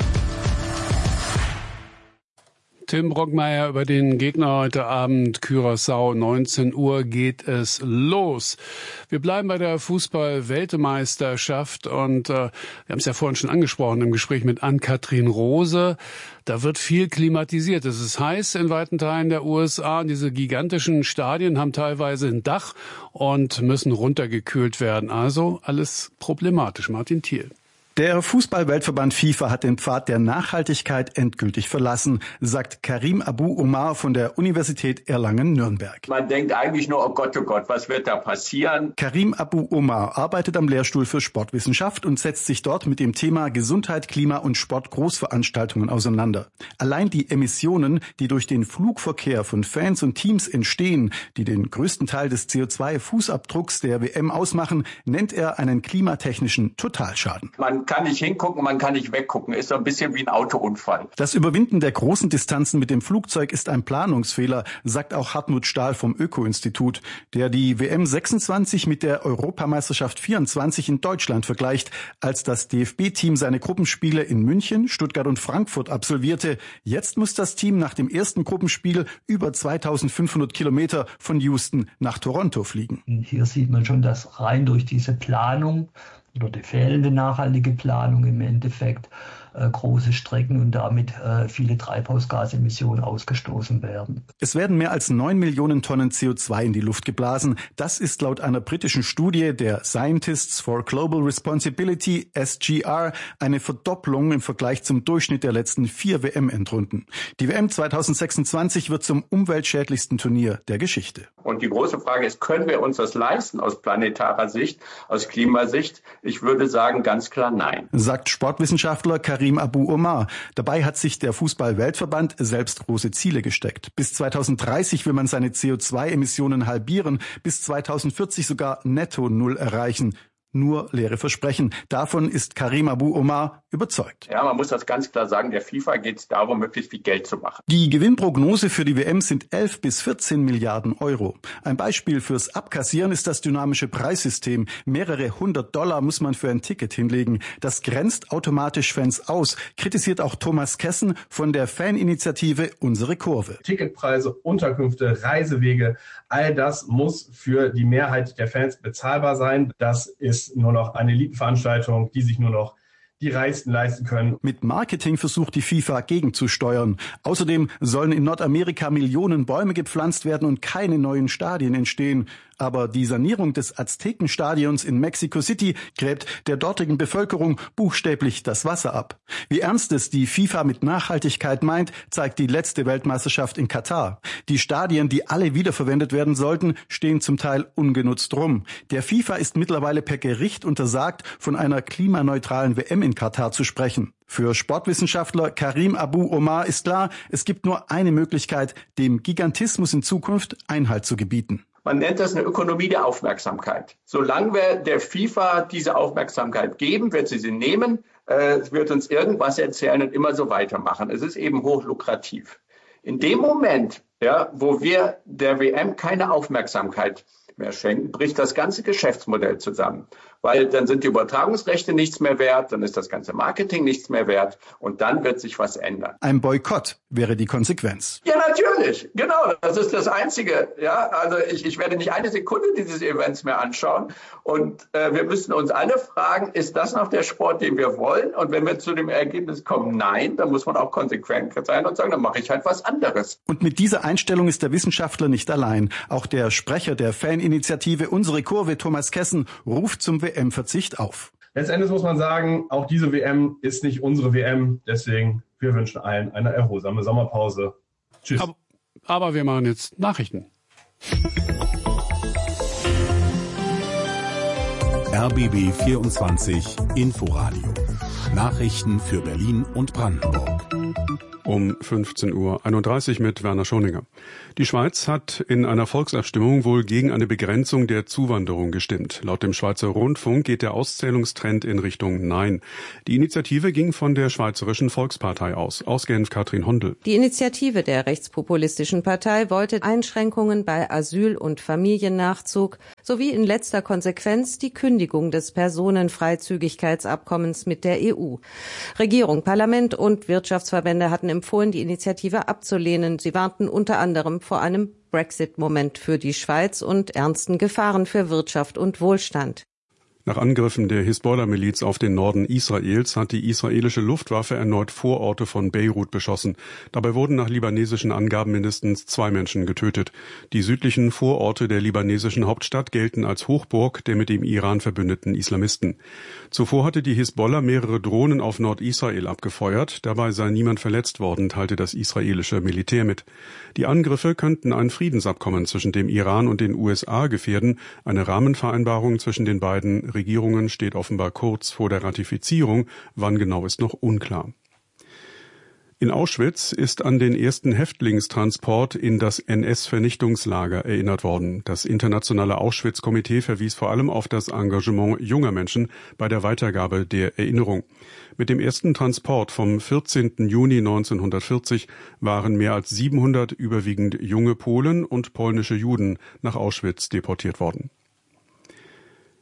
Speaker 9: Tim Brockmeier über den Gegner heute Abend, Curaçao, 19 Uhr geht es los. Wir bleiben bei der Fußball-Weltmeisterschaft und wir haben es ja vorhin schon angesprochen im Gespräch mit Ann-Kathrin Rose. Da wird viel klimatisiert. Es ist heiß in weiten Teilen der USA. Diese gigantischen Stadien haben teilweise ein Dach und müssen runtergekühlt werden. Also alles problematisch. Martin Thiel.
Speaker 24: Der Fußball-Weltverband FIFA hat den Pfad der Nachhaltigkeit endgültig verlassen, sagt Karim Abu Omar von der Universität Erlangen-Nürnberg.
Speaker 25: Man denkt eigentlich nur, oh Gott, was wird da passieren?
Speaker 24: Karim Abu Omar arbeitet am Lehrstuhl für Sportwissenschaft und setzt sich dort mit dem Thema Gesundheit, Klima und Sport-Großveranstaltungen auseinander. Allein die Emissionen, die durch den Flugverkehr von Fans und Teams entstehen, die den größten Teil des CO2-Fußabdrucks der WM ausmachen, nennt er einen klimatechnischen Totalschaden.
Speaker 25: Man kann nicht hingucken, man kann nicht weggucken. Ist so ein bisschen wie ein Autounfall.
Speaker 24: Das Überwinden der großen Distanzen mit dem Flugzeug ist ein Planungsfehler, sagt auch Hartmut Stahl vom Öko-Institut, der die WM 26 mit der Europameisterschaft 24 in Deutschland vergleicht, als das DFB-Team seine Gruppenspiele in München, Stuttgart und Frankfurt absolvierte. Jetzt muss das Team nach dem ersten Gruppenspiel über 2500 Kilometer von Houston nach Toronto fliegen.
Speaker 26: Hier sieht man schon, dass rein durch diese Planung oder die fehlende nachhaltige Planung im Endeffekt
Speaker 1: große Strecken und damit viele Treibhausgasemissionen ausgestoßen werden.
Speaker 24: Es werden mehr als 9 Millionen Tonnen CO2 in die Luft geblasen. Das ist laut einer britischen Studie der Scientists for Global Responsibility, SGR, eine Verdopplung im Vergleich zum Durchschnitt der letzten 4 WM-Endrunden. Die WM 2026 wird zum umweltschädlichsten Turnier der Geschichte.
Speaker 25: Und die große Frage ist, können wir uns das leisten aus planetarer Sicht, aus Klimasicht? Ich würde sagen, ganz klar nein.
Speaker 24: Sagt Sportwissenschaftler Karim Abu Omar. Dabei hat sich der Fußball-Weltverband selbst große Ziele gesteckt. Bis 2030 will man seine CO2-Emissionen halbieren, bis 2040 sogar netto null erreichen. Nur leere Versprechen. Davon ist Karim Abu Omar überzeugt.
Speaker 25: Ja, man muss das ganz klar sagen, der FIFA geht es darum, möglichst viel Geld zu machen.
Speaker 24: Die Gewinnprognose für die WM sind 11 bis 14 Milliarden Euro. Ein Beispiel fürs Abkassieren ist das dynamische Preissystem. Mehrere $100 muss man für ein Ticket hinlegen. Das grenzt automatisch Fans aus, kritisiert auch Thomas Kessen von der Faninitiative Unsere Kurve.
Speaker 2: Ticketpreise, Unterkünfte, Reisewege, all das muss für die Mehrheit der Fans bezahlbar sein. Das ist nur noch eine Elitenveranstaltung, die sich nur noch die Reichsten leisten können.
Speaker 24: Mit Marketing versucht die FIFA gegenzusteuern. Außerdem sollen in Nordamerika Millionen Bäume gepflanzt werden und keine neuen Stadien entstehen. Aber die Sanierung des Aztekenstadions in Mexico City gräbt der dortigen Bevölkerung buchstäblich das Wasser ab. Wie ernst es die FIFA mit Nachhaltigkeit meint, zeigt die letzte Weltmeisterschaft in Katar. Die Stadien, die alle wiederverwendet werden sollten, stehen zum Teil ungenutzt rum. Der FIFA ist mittlerweile per Gericht untersagt, von einer klimaneutralen WM in Katar zu sprechen. Für Sportwissenschaftler Karim Abu Omar ist klar, es gibt nur eine Möglichkeit, dem Gigantismus in Zukunft Einhalt zu gebieten.
Speaker 25: Man nennt das eine Ökonomie der Aufmerksamkeit. Solange wir der FIFA diese Aufmerksamkeit geben, wird sie nehmen, wird uns irgendwas erzählen und immer so weitermachen. Es ist eben hochlukrativ. In dem Moment, ja, wo wir der WM keine Aufmerksamkeit mehr schenken, bricht das ganze Geschäftsmodell zusammen. Weil dann sind die Übertragungsrechte nichts mehr wert, dann ist das ganze Marketing nichts mehr wert und dann wird sich was ändern.
Speaker 24: Ein Boykott wäre die Konsequenz.
Speaker 25: Ja, natürlich. Genau, das ist das Einzige. Ja, also ich werde nicht eine Sekunde dieses Events mehr anschauen und wir müssen uns alle fragen, ist das noch der Sport, den wir wollen? Und wenn wir zu dem Ergebnis kommen, nein, dann muss man auch konsequent sein und sagen, dann mache ich halt was anderes.
Speaker 24: Und mit dieser Einstellung ist der Wissenschaftler nicht allein. Auch der Sprecher der Faninitiative Unsere Kurve, Thomas Kessen, ruft zum WM-Verzicht auf.
Speaker 2: Letztendlich muss man sagen, auch diese WM ist nicht unsere WM. Deswegen, wir wünschen allen eine erholsame Sommerpause. Tschüss.
Speaker 9: Aber wir machen jetzt Nachrichten.
Speaker 7: RBB 24 Inforadio. Nachrichten für Berlin und Brandenburg.
Speaker 8: Um 15:31 Uhr mit Werner Schoninger. Die Schweiz hat in einer Volksabstimmung wohl gegen eine Begrenzung der Zuwanderung gestimmt. Laut dem Schweizer Rundfunk geht der Auszählungstrend in Richtung Nein. Die Initiative ging von der Schweizerischen Volkspartei aus. Aus Genf Katrin Hondel.
Speaker 11: Die Initiative der rechtspopulistischen Partei wollte Einschränkungen bei Asyl- und Familiennachzug sowie in letzter Konsequenz die Kündigung des Personenfreizügigkeitsabkommens mit der EU. Regierung, Parlament und Wirtschaftsverbände hatten empfohlen, die Initiative abzulehnen. Sie warnten unter anderem vor einem Brexit-Moment für die Schweiz und ernsten Gefahren für Wirtschaft und Wohlstand.
Speaker 8: Nach Angriffen der Hisbollah-Miliz auf den Norden Israels hat die israelische Luftwaffe erneut Vororte von Beirut beschossen. Dabei wurden nach libanesischen Angaben mindestens 2 Menschen getötet. Die südlichen Vororte der libanesischen Hauptstadt gelten als Hochburg der mit dem Iran verbündeten Islamisten. Zuvor hatte die Hisbollah mehrere Drohnen auf Nordisrael abgefeuert. Dabei sei niemand verletzt worden, teilte das israelische Militär mit. Die Angriffe könnten ein Friedensabkommen zwischen dem Iran und den USA gefährden. Eine Rahmenvereinbarung zwischen den beiden Regierungen steht offenbar kurz vor der Ratifizierung. Wann genau ist noch unklar. In Auschwitz ist an den ersten Häftlingstransport in das NS-Vernichtungslager erinnert worden. Das internationale Auschwitz-Komitee verwies vor allem auf das Engagement junger Menschen bei der Weitergabe der Erinnerung. Mit dem ersten Transport vom 14. Juni 1940 waren mehr als 700 überwiegend junge Polen und polnische Juden nach Auschwitz deportiert worden.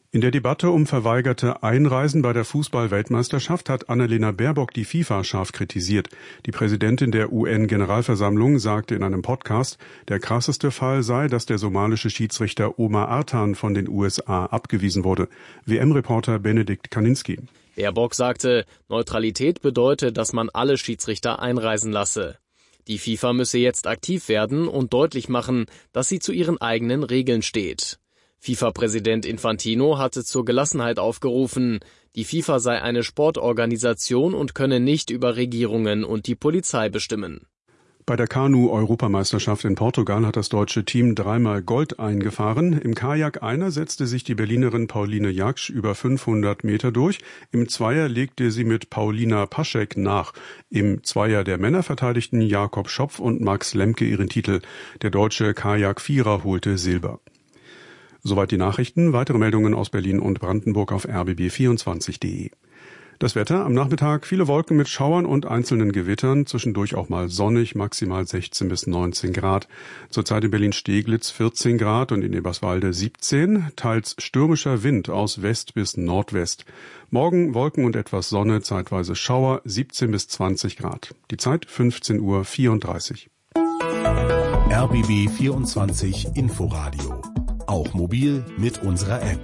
Speaker 8: In der Debatte um verweigerte Einreisen bei der Fußball-Weltmeisterschaft hat Annalena Baerbock die FIFA scharf kritisiert. Die Präsidentin der UN-Generalversammlung sagte in einem Podcast, der krasseste Fall sei, dass der somalische Schiedsrichter Omar Artan von den USA abgewiesen wurde. WM-Reporter Benedikt Kaninski.
Speaker 12: Baerbock sagte, Neutralität bedeutet, dass man alle Schiedsrichter einreisen lasse. Die FIFA müsse jetzt aktiv werden und deutlich machen, dass sie zu ihren eigenen Regeln steht. FIFA-Präsident Infantino hatte zur Gelassenheit aufgerufen. Die FIFA sei eine Sportorganisation und könne nicht über Regierungen und die Polizei bestimmen.
Speaker 8: Bei der Kanu-Europameisterschaft in Portugal hat das deutsche Team 3-mal Gold eingefahren. Im Kajak-Einer setzte sich die Berlinerin Pauline Jaksch über 500 Meter durch. Im Zweier legte sie mit Paulina Paschek nach. Im Zweier der Männer verteidigten Jakob Schopf und Max Lemke ihren Titel. Der deutsche Kajak-Vierer holte Silber. Soweit die Nachrichten. Weitere Meldungen aus Berlin und Brandenburg auf rbb24.de. Das Wetter am Nachmittag: viele Wolken mit Schauern und einzelnen Gewittern, zwischendurch auch mal sonnig, maximal 16 bis 19 Grad. Zurzeit in Berlin-Steglitz 14 Grad und in Eberswalde 17, teils stürmischer Wind aus West bis Nordwest. Morgen Wolken und etwas Sonne, zeitweise Schauer, 17 bis 20 Grad. Die Zeit 15:34
Speaker 7: Uhr. RBB 24 Inforadio. Auch mobil mit unserer App.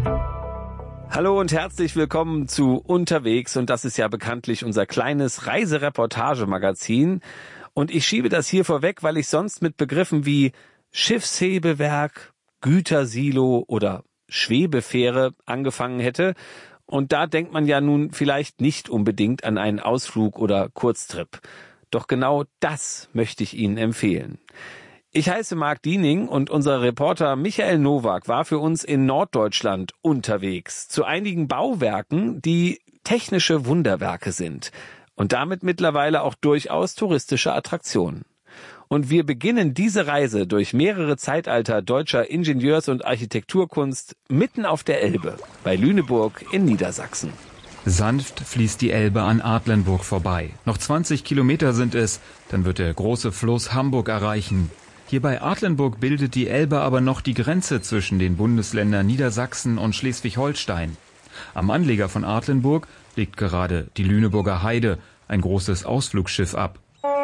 Speaker 14: Hallo und herzlich willkommen zu Unterwegs, und das ist ja bekanntlich unser kleines Reisereportagemagazin. Und ich schiebe das hier vorweg, weil ich sonst mit Begriffen wie Schiffshebewerk, Gütersilo oder Schwebefähre angefangen hätte. Und da denkt man ja nun vielleicht nicht unbedingt an einen Ausflug oder Kurztrip. Doch genau das möchte ich Ihnen empfehlen. Ich heiße Marc Diening und unser Reporter Michael Nowak war für uns in Norddeutschland unterwegs zu einigen Bauwerken, die technische Wunderwerke sind und damit mittlerweile auch durchaus touristische Attraktionen. Und wir beginnen diese Reise durch mehrere Zeitalter deutscher Ingenieurs- und Architekturkunst mitten auf der Elbe bei Lüneburg in Niedersachsen.
Speaker 15: Sanft fließt die Elbe an Adlenburg vorbei. Noch 20 Kilometer sind es, dann wird der große Fluss Hamburg erreichen. Hier bei Adlenburg bildet die Elbe aber noch die Grenze zwischen den Bundesländern Niedersachsen und Schleswig-Holstein. Am Anleger von Adlenburg legt gerade die Lüneburger Heide, ein großes Ausflugsschiff, ab.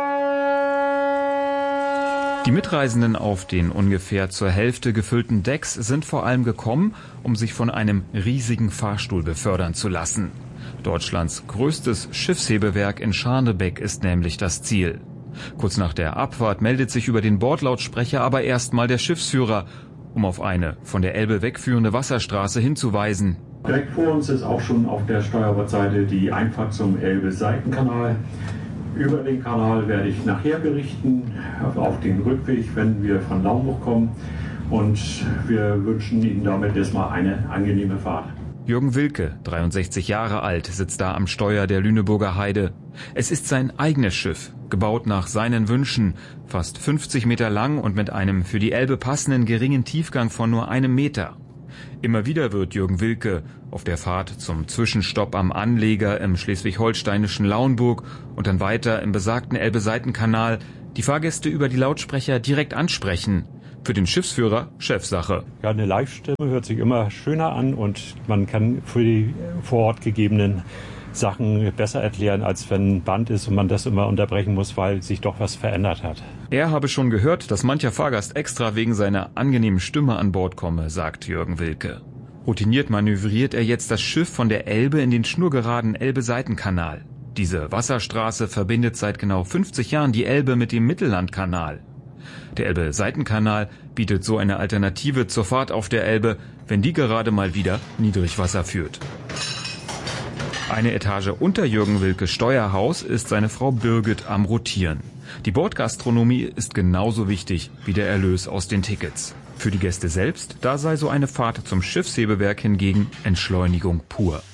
Speaker 15: Die Mitreisenden auf den ungefähr zur Hälfte gefüllten Decks sind vor allem gekommen, um sich von einem riesigen Fahrstuhl befördern zu lassen. Deutschlands größtes Schiffshebewerk in Scharnebeck ist nämlich das Ziel. Kurz nach der Abfahrt meldet sich über den Bordlautsprecher aber erstmal der Schiffsführer, um auf eine von der Elbe wegführende Wasserstraße hinzuweisen.
Speaker 16: Direkt vor uns ist auch schon auf der Steuerbordseite die Einfahrt zum Elbe-Seitenkanal. Über den Kanal werde ich nachher berichten, auf den Rückweg, wenn wir von Laumburg kommen. Und wir wünschen Ihnen damit erstmal eine angenehme Fahrt.
Speaker 15: Jürgen Wilke, 63 Jahre alt, sitzt da am Steuer der Lüneburger Heide. Es ist sein eigenes Schiff, gebaut nach seinen Wünschen, fast 50 Meter lang und mit einem für die Elbe passenden geringen Tiefgang von nur 1 Meter. Immer wieder wird Jürgen Wilke auf der Fahrt zum Zwischenstopp am Anleger im schleswig-holsteinischen Lauenburg und dann weiter im besagten Elbe-Seitenkanal die Fahrgäste über die Lautsprecher direkt ansprechen. Für den Schiffsführer Chefsache.
Speaker 16: Ja, eine Live-Stimme hört sich immer schöner an und man kann für die vor Ort gegebenen Sachen besser erklären, als wenn ein Band ist und man das immer unterbrechen muss, weil sich doch was verändert hat.
Speaker 15: Er habe schon gehört, dass mancher Fahrgast extra wegen seiner angenehmen Stimme an Bord komme, sagt Jürgen Wilke. Routiniert manövriert er jetzt das Schiff von der Elbe in den schnurgeraden Elbe-Seitenkanal. Diese Wasserstraße verbindet seit genau 50 Jahren die Elbe mit dem Mittellandkanal. Der Elbe-Seitenkanal bietet so eine Alternative zur Fahrt auf der Elbe, wenn die gerade mal wieder Niedrigwasser führt. Eine Etage unter Jürgen Wilkes Steuerhaus ist seine Frau Birgit am Rotieren. Die Bordgastronomie ist genauso wichtig wie der Erlös aus den Tickets. Für die Gäste selbst, da sei so eine Fahrt zum Schiffshebewerk hingegen Entschleunigung pur.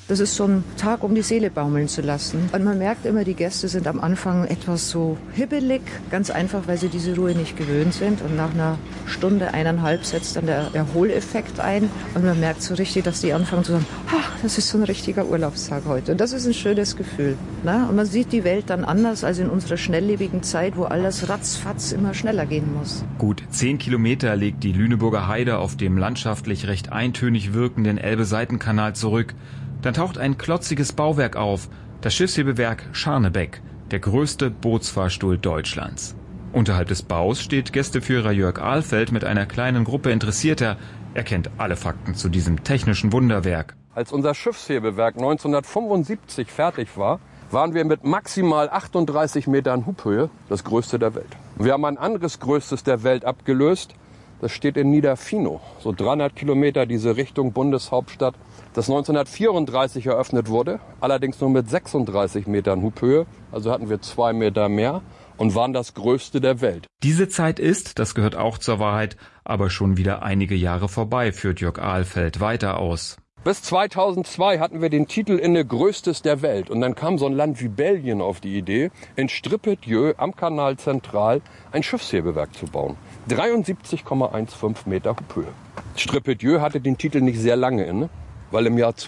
Speaker 10: Das ist so ein Tag, um die Seele baumeln zu lassen. Und man merkt immer, die Gäste sind am Anfang etwas so hibbelig, ganz einfach, weil sie diese Ruhe nicht gewöhnt sind. Und nach einer Stunde, 1,5 setzt dann der Erholeffekt ein. Und man merkt so richtig, dass die anfangen zu sagen, das ist so ein richtiger Urlaubstag heute. Und das ist ein schönes Gefühl. Ne? Und man sieht die Welt dann anders als in unserer schnelllebigen Zeit, wo alles ratzfatz immer schneller gehen muss.
Speaker 15: Gut 10 Kilometer legt die Lüneburger Heide auf dem landschaftlich recht eintönig wirkenden Elbe-Seitenkanal zurück. Dann taucht ein klotziges Bauwerk auf, das Schiffshebewerk Scharnebeck, der größte Bootsfahrstuhl Deutschlands. Unterhalb des Baus steht Gästeführer Jörg Ahlfeld mit einer kleinen Gruppe Interessierter. Er kennt alle Fakten zu diesem technischen Wunderwerk.
Speaker 17: Als unser Schiffshebewerk 1975 fertig war, waren wir mit maximal 38 Metern Hubhöhe das größte der Welt. Wir haben ein anderes größtes der Welt abgelöst. Das steht in Niederfino, so 300 Kilometer diese Richtung Bundeshauptstadt, das 1934 eröffnet wurde, allerdings nur mit 36 Metern Hubhöhe, also hatten wir 2 Meter mehr und waren das größte der Welt.
Speaker 15: Diese Zeit ist, das gehört auch zur Wahrheit, aber schon wieder einige Jahre vorbei, führt Jörg Ahlfeld weiter aus.
Speaker 17: Bis 2002 hatten wir den Titel inne Größtes der Welt und dann kam so ein Land wie Belgien auf die Idee, in Stripet-Dieu am Kanal Zentral ein Schiffshebewerk zu bauen. 73,15 Meter Hubhöhe. Stripet-Dieu hatte den Titel nicht sehr lange inne, weil im Jahr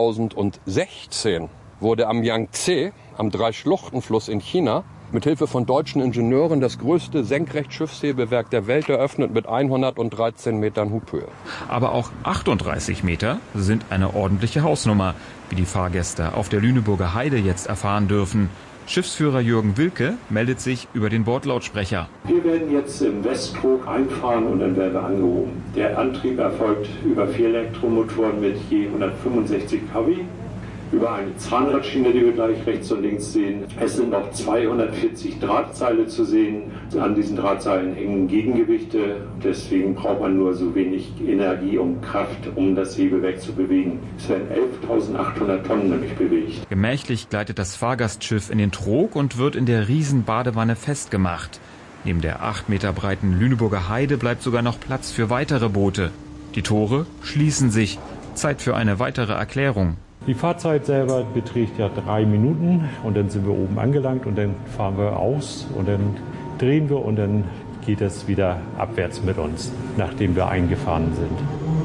Speaker 17: 2016 wurde am Yangtze, am Drei-Schluchten-Fluss in China, mit Hilfe von deutschen Ingenieuren das größte Senkrechtschiffshebewerk der Welt eröffnet mit 113 Metern Hubhöhe.
Speaker 15: Aber auch 38 Meter sind eine ordentliche Hausnummer, wie die Fahrgäste auf der Lüneburger Heide jetzt erfahren dürfen. Schiffsführer Jürgen Wilke meldet sich über den Bordlautsprecher.
Speaker 16: Wir werden jetzt im Westtrog einfahren und dann werden wir angehoben. Der Antrieb erfolgt über 4 Elektromotoren mit je 165 kW. Über eine Zahnradschiene, die wir gleich rechts und links sehen. Es sind noch 240 Drahtseile zu sehen. An diesen Drahtseilen hängen Gegengewichte. Deswegen braucht man nur so wenig Energie und Kraft, um das Hebewerk zu bewegen. Es werden 11.800 Tonnen nämlich bewegt.
Speaker 15: Gemächlich gleitet das Fahrgastschiff in den Trog und wird in der Riesenbadewanne festgemacht. Neben der 8 Meter breiten Lüneburger Heide bleibt sogar noch Platz für weitere Boote. Die Tore schließen sich. Zeit für eine weitere Erklärung.
Speaker 16: Die Fahrzeit selber beträgt ja 3 Minuten und dann sind wir oben angelangt und dann fahren wir aus und dann drehen wir und dann geht es wieder abwärts mit uns, nachdem wir eingefahren sind.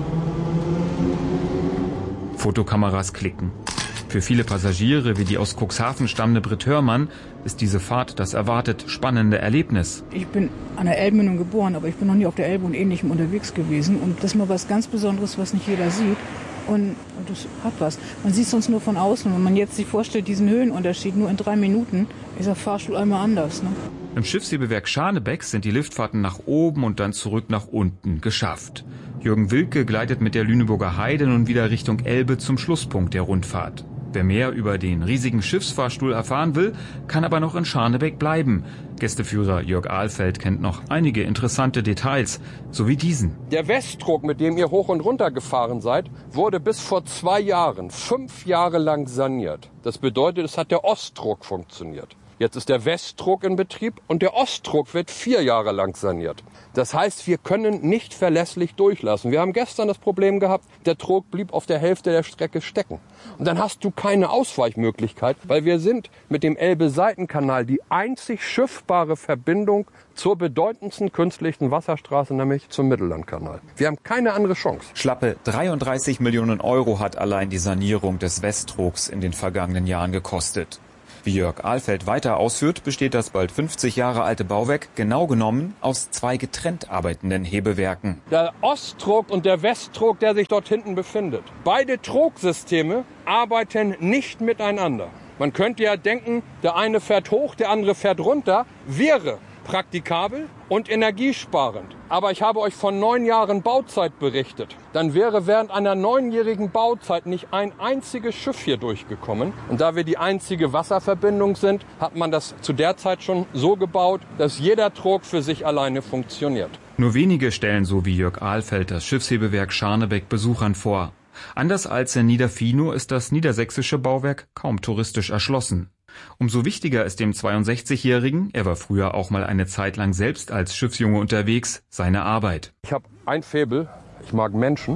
Speaker 15: Fotokameras klicken. Für viele Passagiere, wie die aus Cuxhaven stammende Britt Hörmann, ist diese Fahrt das erwartet spannende Erlebnis.
Speaker 20: Ich bin an der Elbmündung geboren, aber ich bin noch nie auf der Elbe und Ähnlichem unterwegs gewesen. Und das ist mal was ganz Besonderes, was nicht jeder sieht. Und das hat was. Man sieht es sonst nur von außen. Wenn man jetzt sich vorstellt, diesen Höhenunterschied nur in 3 Minuten, ist der Fahrstuhl einmal anders. Ne?
Speaker 15: Im Schiffshebewerk Scharnebeck sind die Liftfahrten nach oben und dann zurück nach unten geschafft. Jürgen Wilke gleitet mit der Lüneburger Heide nun wieder Richtung Elbe zum Schlusspunkt der Rundfahrt. Wer mehr über den riesigen Schiffsfahrstuhl erfahren will, kann aber noch in Scharnebeck bleiben. Gästeführer Jörg Ahlfeld kennt noch einige interessante Details, so wie diesen.
Speaker 17: Der Westtrog, mit dem ihr hoch und runter gefahren seid, wurde bis vor 2 Jahren 5 Jahre lang saniert. Das bedeutet, es hat der Osttrog funktioniert. Jetzt ist der Westtrog in Betrieb und der Osttrog wird 4 Jahre lang saniert. Das heißt, wir können nicht verlässlich durchlassen. Wir haben gestern das Problem gehabt, der Trog blieb auf der Hälfte der Strecke stecken. Und dann hast du keine Ausweichmöglichkeit, weil wir sind mit dem Elbe-Seitenkanal die einzig schiffbare Verbindung zur bedeutendsten künstlichen Wasserstraße, nämlich zum Mittellandkanal. Wir haben keine andere Chance.
Speaker 22: Schlappe 33 Millionen Euro hat allein die Sanierung des Westtrogs in den vergangenen Jahren gekostet. Wie Jörg Ahlfeld weiter ausführt, besteht das bald 50 Jahre alte Bauwerk genau genommen aus 2 getrennt arbeitenden Hebewerken.
Speaker 17: Der Osttrog und der Westtrog, der sich dort hinten befindet. Beide Trogsysteme arbeiten nicht miteinander. Man könnte ja denken, der eine fährt hoch, der andere fährt runter. Wäre praktikabel und energiesparend. Aber ich habe euch von 9 Jahren Bauzeit berichtet. Dann wäre während einer 9-jährigen Bauzeit nicht ein einziges Schiff hier durchgekommen. Und da wir die einzige Wasserverbindung sind, hat man das zu der Zeit schon so gebaut, dass jeder Trog für sich alleine funktioniert.
Speaker 15: Nur wenige stellen so wie Jörg Ahlfeld das Schiffshebewerk Scharnebeck Besuchern vor. Anders als in Niederfino ist das niedersächsische Bauwerk kaum touristisch erschlossen. Umso wichtiger ist dem 62-Jährigen, er war früher auch mal eine Zeit lang selbst als Schiffsjunge unterwegs, seine Arbeit.
Speaker 17: Ich habe ein Faible, ich mag Menschen.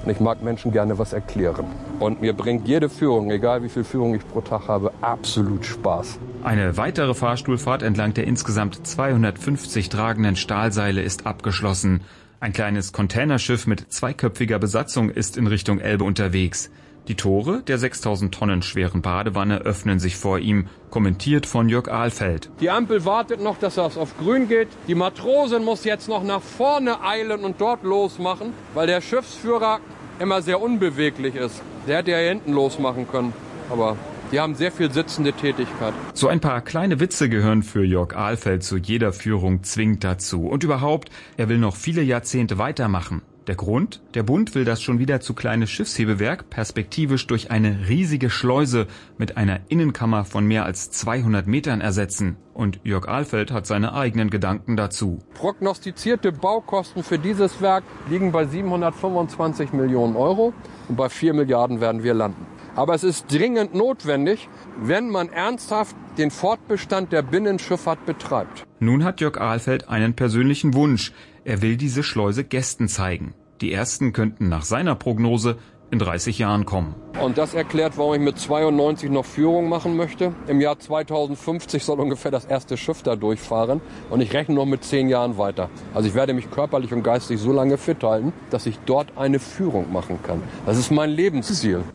Speaker 17: Und ich mag Menschen gerne was erklären. Und mir bringt jede Führung, egal wie viel Führung ich pro Tag habe, absolut Spaß.
Speaker 22: Eine weitere Fahrstuhlfahrt entlang der insgesamt 250 tragenden Stahlseile ist abgeschlossen. Ein kleines Containerschiff mit zweiköpfiger Besatzung ist in Richtung Elbe unterwegs. Die Tore der 6000 Tonnen schweren Badewanne öffnen sich vor ihm, kommentiert von Jörg Ahlfeld.
Speaker 17: Die Ampel wartet noch, dass das auf grün geht. Die Matrosin muss jetzt noch nach vorne eilen und dort losmachen, weil der Schiffsführer immer sehr unbeweglich ist. Der hätte ja hier hinten losmachen können, aber die haben sehr viel sitzende Tätigkeit.
Speaker 22: So ein paar kleine Witze gehören für Jörg Ahlfeld zu jeder Führung zwingend dazu. Und überhaupt, er will noch viele Jahrzehnte weitermachen. Der Grund? Der Bund will das schon wieder zu kleine Schiffshebewerk perspektivisch durch eine riesige Schleuse mit einer Innenkammer von mehr als 200 Metern ersetzen. Und Jörg Ahlfeld hat seine eigenen Gedanken dazu.
Speaker 17: Prognostizierte Baukosten für dieses Werk liegen bei 725 Millionen Euro und bei 4 Milliarden werden wir landen. Aber es ist dringend notwendig, wenn man ernsthaft den Fortbestand der Binnenschifffahrt betreibt.
Speaker 22: Nun hat Jörg Ahlfeld einen persönlichen Wunsch. Er will diese Schleuse Gästen zeigen. Die ersten könnten nach seiner Prognose in 30 Jahren kommen.
Speaker 17: Und das erklärt, warum ich mit 92 noch Führung machen möchte. Im Jahr 2050 soll ungefähr das erste Schiff da durchfahren. Und ich rechne noch mit 10 Jahren weiter. Also ich werde mich körperlich und geistig so lange fit halten, dass ich dort eine Führung machen kann. Das ist mein Lebensziel.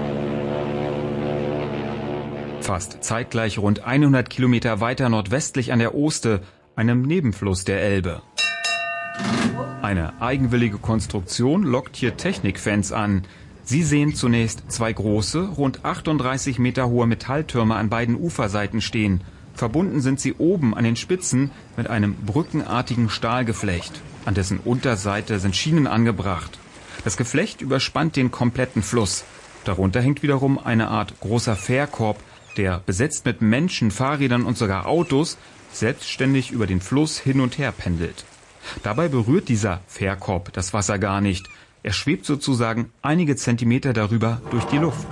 Speaker 22: Fast zeitgleich rund 100 Kilometer weiter nordwestlich an der Oste, einem Nebenfluss der Elbe. Eine eigenwillige Konstruktion lockt hier Technikfans an. Sie sehen zunächst zwei große, rund 38 Meter hohe Metalltürme an beiden Uferseiten stehen. Verbunden sind sie oben an den Spitzen mit einem brückenartigen Stahlgeflecht. An dessen Unterseite sind Schienen angebracht. Das Geflecht überspannt den kompletten Fluss. Darunter hängt wiederum eine Art großer Fährkorb, der, besetzt mit Menschen, Fahrrädern und sogar Autos, selbstständig über den Fluss hin und her pendelt. Dabei berührt dieser Fährkorb das Wasser gar nicht. Er schwebt sozusagen einige Zentimeter darüber durch die Luft.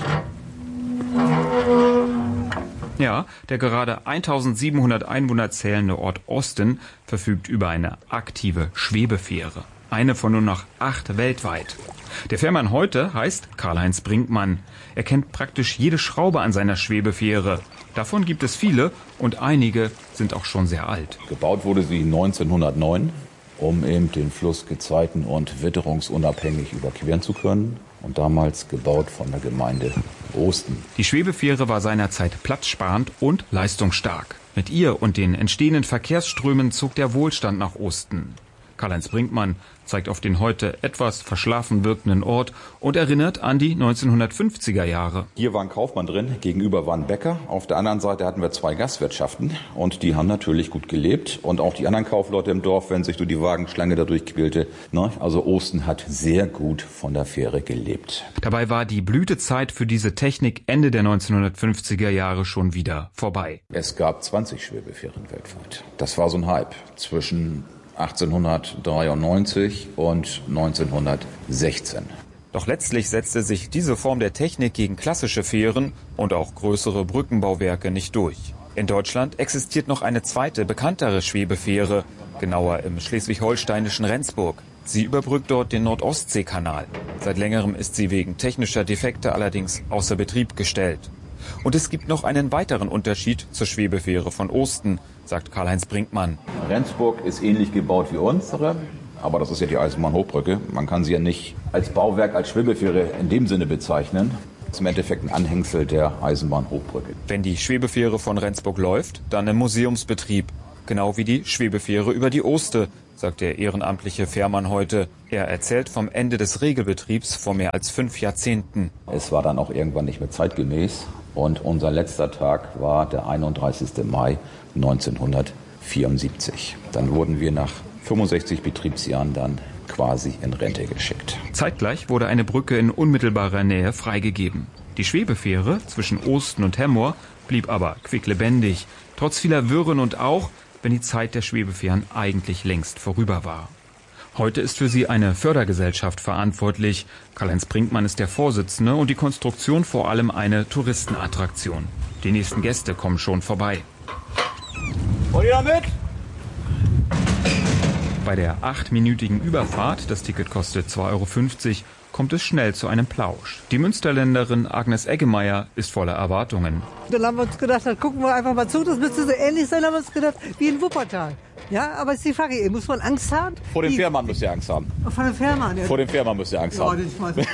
Speaker 22: Ja, der gerade 1700 Einwohner zählende Ort Osten verfügt über eine aktive Schwebefähre. Eine von nur noch 8 weltweit. Der Fährmann heute heißt Karl-Heinz Brinkmann. Er kennt praktisch jede Schraube an seiner Schwebefähre. Davon gibt es viele und einige sind auch schon sehr alt.
Speaker 13: Gebaut wurde sie 1909, um eben den Fluss gezeiten- und witterungsunabhängig überqueren zu können. Und damals gebaut von der Gemeinde Osten.
Speaker 22: Die Schwebefähre war seinerzeit platzsparend und leistungsstark. Mit ihr und den entstehenden Verkehrsströmen zog der Wohlstand nach Osten. Karl-Heinz Brinkmann zeigt auf den heute etwas verschlafen wirkenden Ort und erinnert an die 1950er Jahre.
Speaker 13: Hier war ein Kaufmann drin, gegenüber war ein Bäcker. Auf der anderen Seite hatten wir 2 Gastwirtschaften und die haben natürlich gut gelebt. Und auch die anderen Kaufleute im Dorf, wenn sich so die Wagenschlange dadurch quälte. Also Osten hat sehr gut von der Fähre gelebt.
Speaker 22: Dabei war die Blütezeit für diese Technik Ende der 1950er Jahre schon wieder vorbei.
Speaker 13: Es gab 20 Schwebefähren weltweit. Das war so ein Hype zwischen 1893 und 1916.
Speaker 22: Doch letztlich setzte sich diese Form der Technik gegen klassische Fähren und auch größere Brückenbauwerke nicht durch. In Deutschland existiert noch eine zweite, bekanntere Schwebefähre, genauer im schleswig-holsteinischen Rendsburg. Sie überbrückt dort den Nord-Ostsee-Kanal. Seit längerem ist sie wegen technischer Defekte allerdings außer Betrieb gestellt. Und es gibt noch einen weiteren Unterschied zur Schwebefähre von Osten, sagt Karl-Heinz Brinkmann.
Speaker 13: Rendsburg ist ähnlich gebaut wie unsere, aber das ist ja die Eisenbahnhochbrücke. Man kann sie ja nicht als Bauwerk, als Schwebefähre in dem Sinne bezeichnen. Das ist im Endeffekt ein Anhängsel der Eisenbahnhochbrücke.
Speaker 22: Wenn die Schwebefähre von Rendsburg läuft, dann im Museumsbetrieb. Genau wie die Schwebefähre über die Oste, sagt der ehrenamtliche Fährmann heute. Er erzählt vom Ende des Regelbetriebs vor mehr als 5 Jahrzehnten.
Speaker 13: Es war dann auch irgendwann nicht mehr zeitgemäß. Und unser letzter Tag war der 31. Mai 1974. Dann wurden wir nach 65 Betriebsjahren dann quasi in Rente geschickt.
Speaker 22: Zeitgleich wurde eine Brücke in unmittelbarer Nähe freigegeben. Die Schwebefähre zwischen Osten und Hemmoor blieb aber quicklebendig, trotz vieler Wirren und auch, wenn die Zeit der Schwebefähren eigentlich längst vorüber war. Heute ist für sie eine Fördergesellschaft verantwortlich. Karl-Heinz Brinkmann ist der Vorsitzende und die Konstruktion vor allem eine Touristenattraktion. Die nächsten Gäste kommen schon vorbei.
Speaker 6: Wollt ihr da mit?
Speaker 15: Bei der 8-minütigen Überfahrt, das Ticket kostet 2,50 Euro, kommt es schnell zu einem Plausch. Die Münsterländerin Agnes Eggemeier ist voller Erwartungen.
Speaker 3: Dann haben wir uns gedacht, dann gucken wir einfach mal zu. Das müsste so ähnlich sein, haben wir uns gedacht, wie in Wuppertal. Ja, aber ist die Frage, muss man Angst haben?
Speaker 13: Vor dem Fährmann müsst ihr Angst haben.
Speaker 3: Vor dem Fährmann? Ja.
Speaker 13: Vor dem Fährmann müsst ihr Angst haben.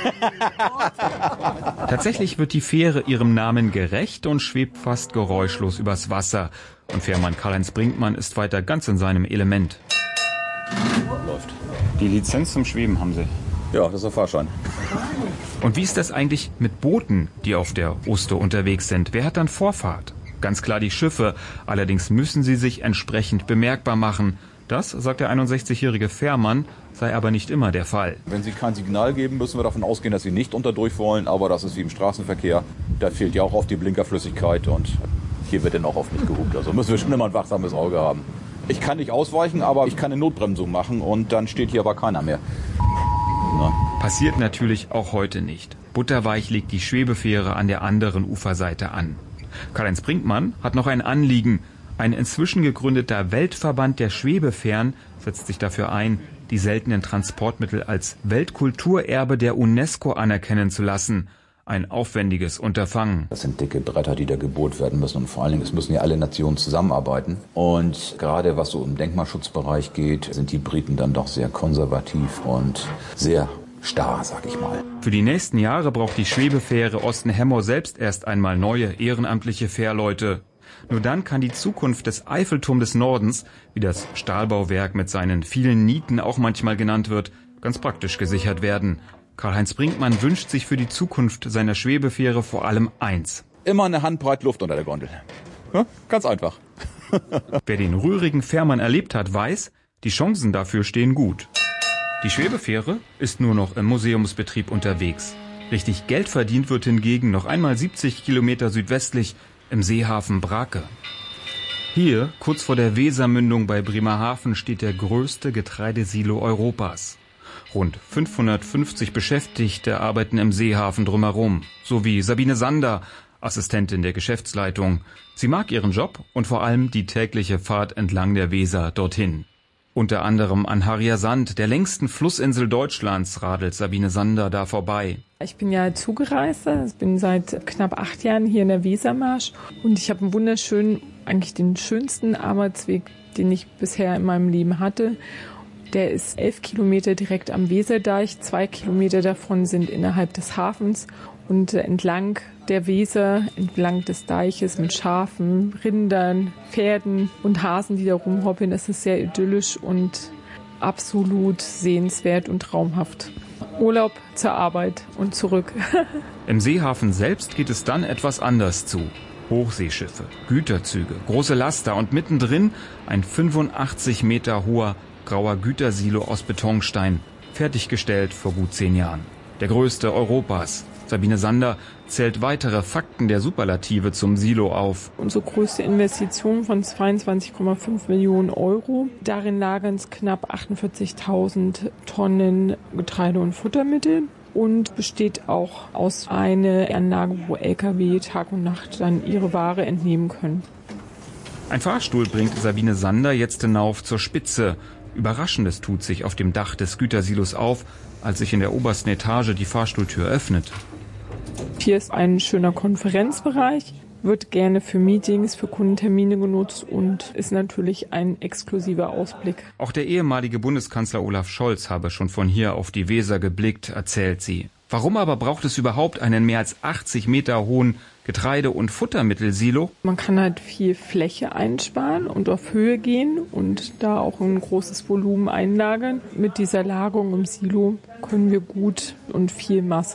Speaker 15: Tatsächlich wird die Fähre ihrem Namen gerecht und schwebt fast geräuschlos übers Wasser. Und Fährmann Karl-Heinz Brinkmann ist weiter ganz in seinem Element.
Speaker 13: Läuft.
Speaker 22: Die Lizenz zum Schweben haben Sie?
Speaker 13: Ja, das ist der Fahrschein.
Speaker 15: Und wie ist das eigentlich mit Booten, die auf der Oster unterwegs sind? Wer hat dann Vorfahrt? Ganz klar die Schiffe. Allerdings müssen sie sich entsprechend bemerkbar machen. Das, sagt der 61-jährige Fährmann, sei aber nicht immer der Fall.
Speaker 13: Wenn Sie kein Signal geben, müssen wir davon ausgehen, dass Sie nicht unterdurch wollen. Aber das ist wie im Straßenverkehr. Da fehlt ja auch oft die Blinkerflüssigkeit und hier wird dann auch oft nicht gehupt. Also müssen wir schon immer ein wachsames Auge haben. Ich kann nicht ausweichen, aber ich kann eine Notbremsung machen und dann steht hier aber keiner mehr. Nein.
Speaker 15: Passiert natürlich auch heute nicht. Butterweich liegt die Schwebefähre an der anderen Uferseite an. Karl-Heinz Brinkmann hat noch ein Anliegen. Ein inzwischen gegründeter Weltverband der Schwebefähren setzt sich dafür ein, die seltenen Transportmittel als Weltkulturerbe der UNESCO anerkennen zu lassen. Ein aufwendiges Unterfangen.
Speaker 13: Das sind dicke Bretter, die da gebohrt werden müssen. Und vor allen Dingen, es müssen ja alle Nationen zusammenarbeiten. Und gerade was so im Denkmalschutzbereich geht, sind die Briten dann doch sehr konservativ und sehr starr, sag ich mal.
Speaker 15: Für die nächsten Jahre braucht die Schwebefähre Osten-Hemmoor selbst erst einmal neue ehrenamtliche Fährleute. Nur dann kann die Zukunft des Eiffelturm des Nordens, wie das Stahlbauwerk mit seinen vielen Nieten auch manchmal genannt wird, ganz praktisch gesichert werden. Karl-Heinz Brinkmann wünscht sich für die Zukunft seiner Schwebefähre vor allem eins.
Speaker 13: Immer eine Handbreit Luft unter der Gondel. Ja, ganz einfach.
Speaker 15: Wer den rührigen Fährmann erlebt hat, weiß, die Chancen dafür stehen gut. Die Schwebefähre ist nur noch im Museumsbetrieb unterwegs. Richtig Geld verdient wird hingegen noch einmal 70 Kilometer südwestlich im Seehafen Brake. Hier, kurz vor der Wesermündung bei Bremerhaven, steht der größte Getreidesilo Europas. Rund 550 Beschäftigte arbeiten im Seehafen drumherum, sowie Sabine Sander, Assistentin der Geschäftsleitung. Sie mag ihren Job und vor allem die tägliche Fahrt entlang der Weser dorthin. Unter anderem an Harrier Sand, der längsten Flussinsel Deutschlands, radelt Sabine Sander da vorbei.
Speaker 18: Ich bin ja Zugereiste, ich bin seit knapp 8 Jahren hier in der Wesermarsch und ich habe einen wunderschönen, eigentlich den schönsten Arbeitsweg, den ich bisher in meinem Leben hatte. Der ist 11 Kilometer direkt am Weserdeich, 2 Kilometer davon sind innerhalb des Hafens und entlang der Weser, entlang des Deiches mit Schafen, Rindern, Pferden und Hasen, die da rumhoppeln. Das ist sehr idyllisch und absolut sehenswert und traumhaft. Urlaub zur Arbeit und zurück.
Speaker 15: Im Seehafen selbst geht es dann etwas anders zu. Hochseeschiffe, Güterzüge, große Laster und mittendrin ein 85 Meter hoher grauer Gütersilo aus Betonstein, fertiggestellt vor gut 10 Jahren. Der größte Europas. Sabine Sander zählt weitere Fakten der Superlative zum Silo auf.
Speaker 18: Unsere größte Investition von 22,5 Millionen Euro. Darin lagern es knapp 48.000 Tonnen Getreide und Futtermittel und besteht auch aus einer Anlage, wo Lkw Tag und Nacht dann ihre Ware entnehmen können.
Speaker 15: Ein Fahrstuhl bringt Sabine Sander jetzt hinauf zur Spitze. Überraschendes tut sich auf dem Dach des Gütersilos auf, als sich in der obersten Etage die Fahrstuhltür öffnet.
Speaker 18: Hier ist ein schöner Konferenzbereich, wird gerne für Meetings, für Kundentermine genutzt und ist natürlich ein exklusiver Ausblick.
Speaker 15: Auch der ehemalige Bundeskanzler Olaf Scholz habe schon von hier auf die Weser geblickt, erzählt sie. Warum aber braucht es überhaupt einen mehr als 80 Meter hohen Getreide- und Futtermittelsilo?
Speaker 18: Man kann halt viel Fläche einsparen und auf Höhe gehen und da auch ein großes Volumen einlagern. Mit dieser Lagerung im Silo können wir gut und viel Masse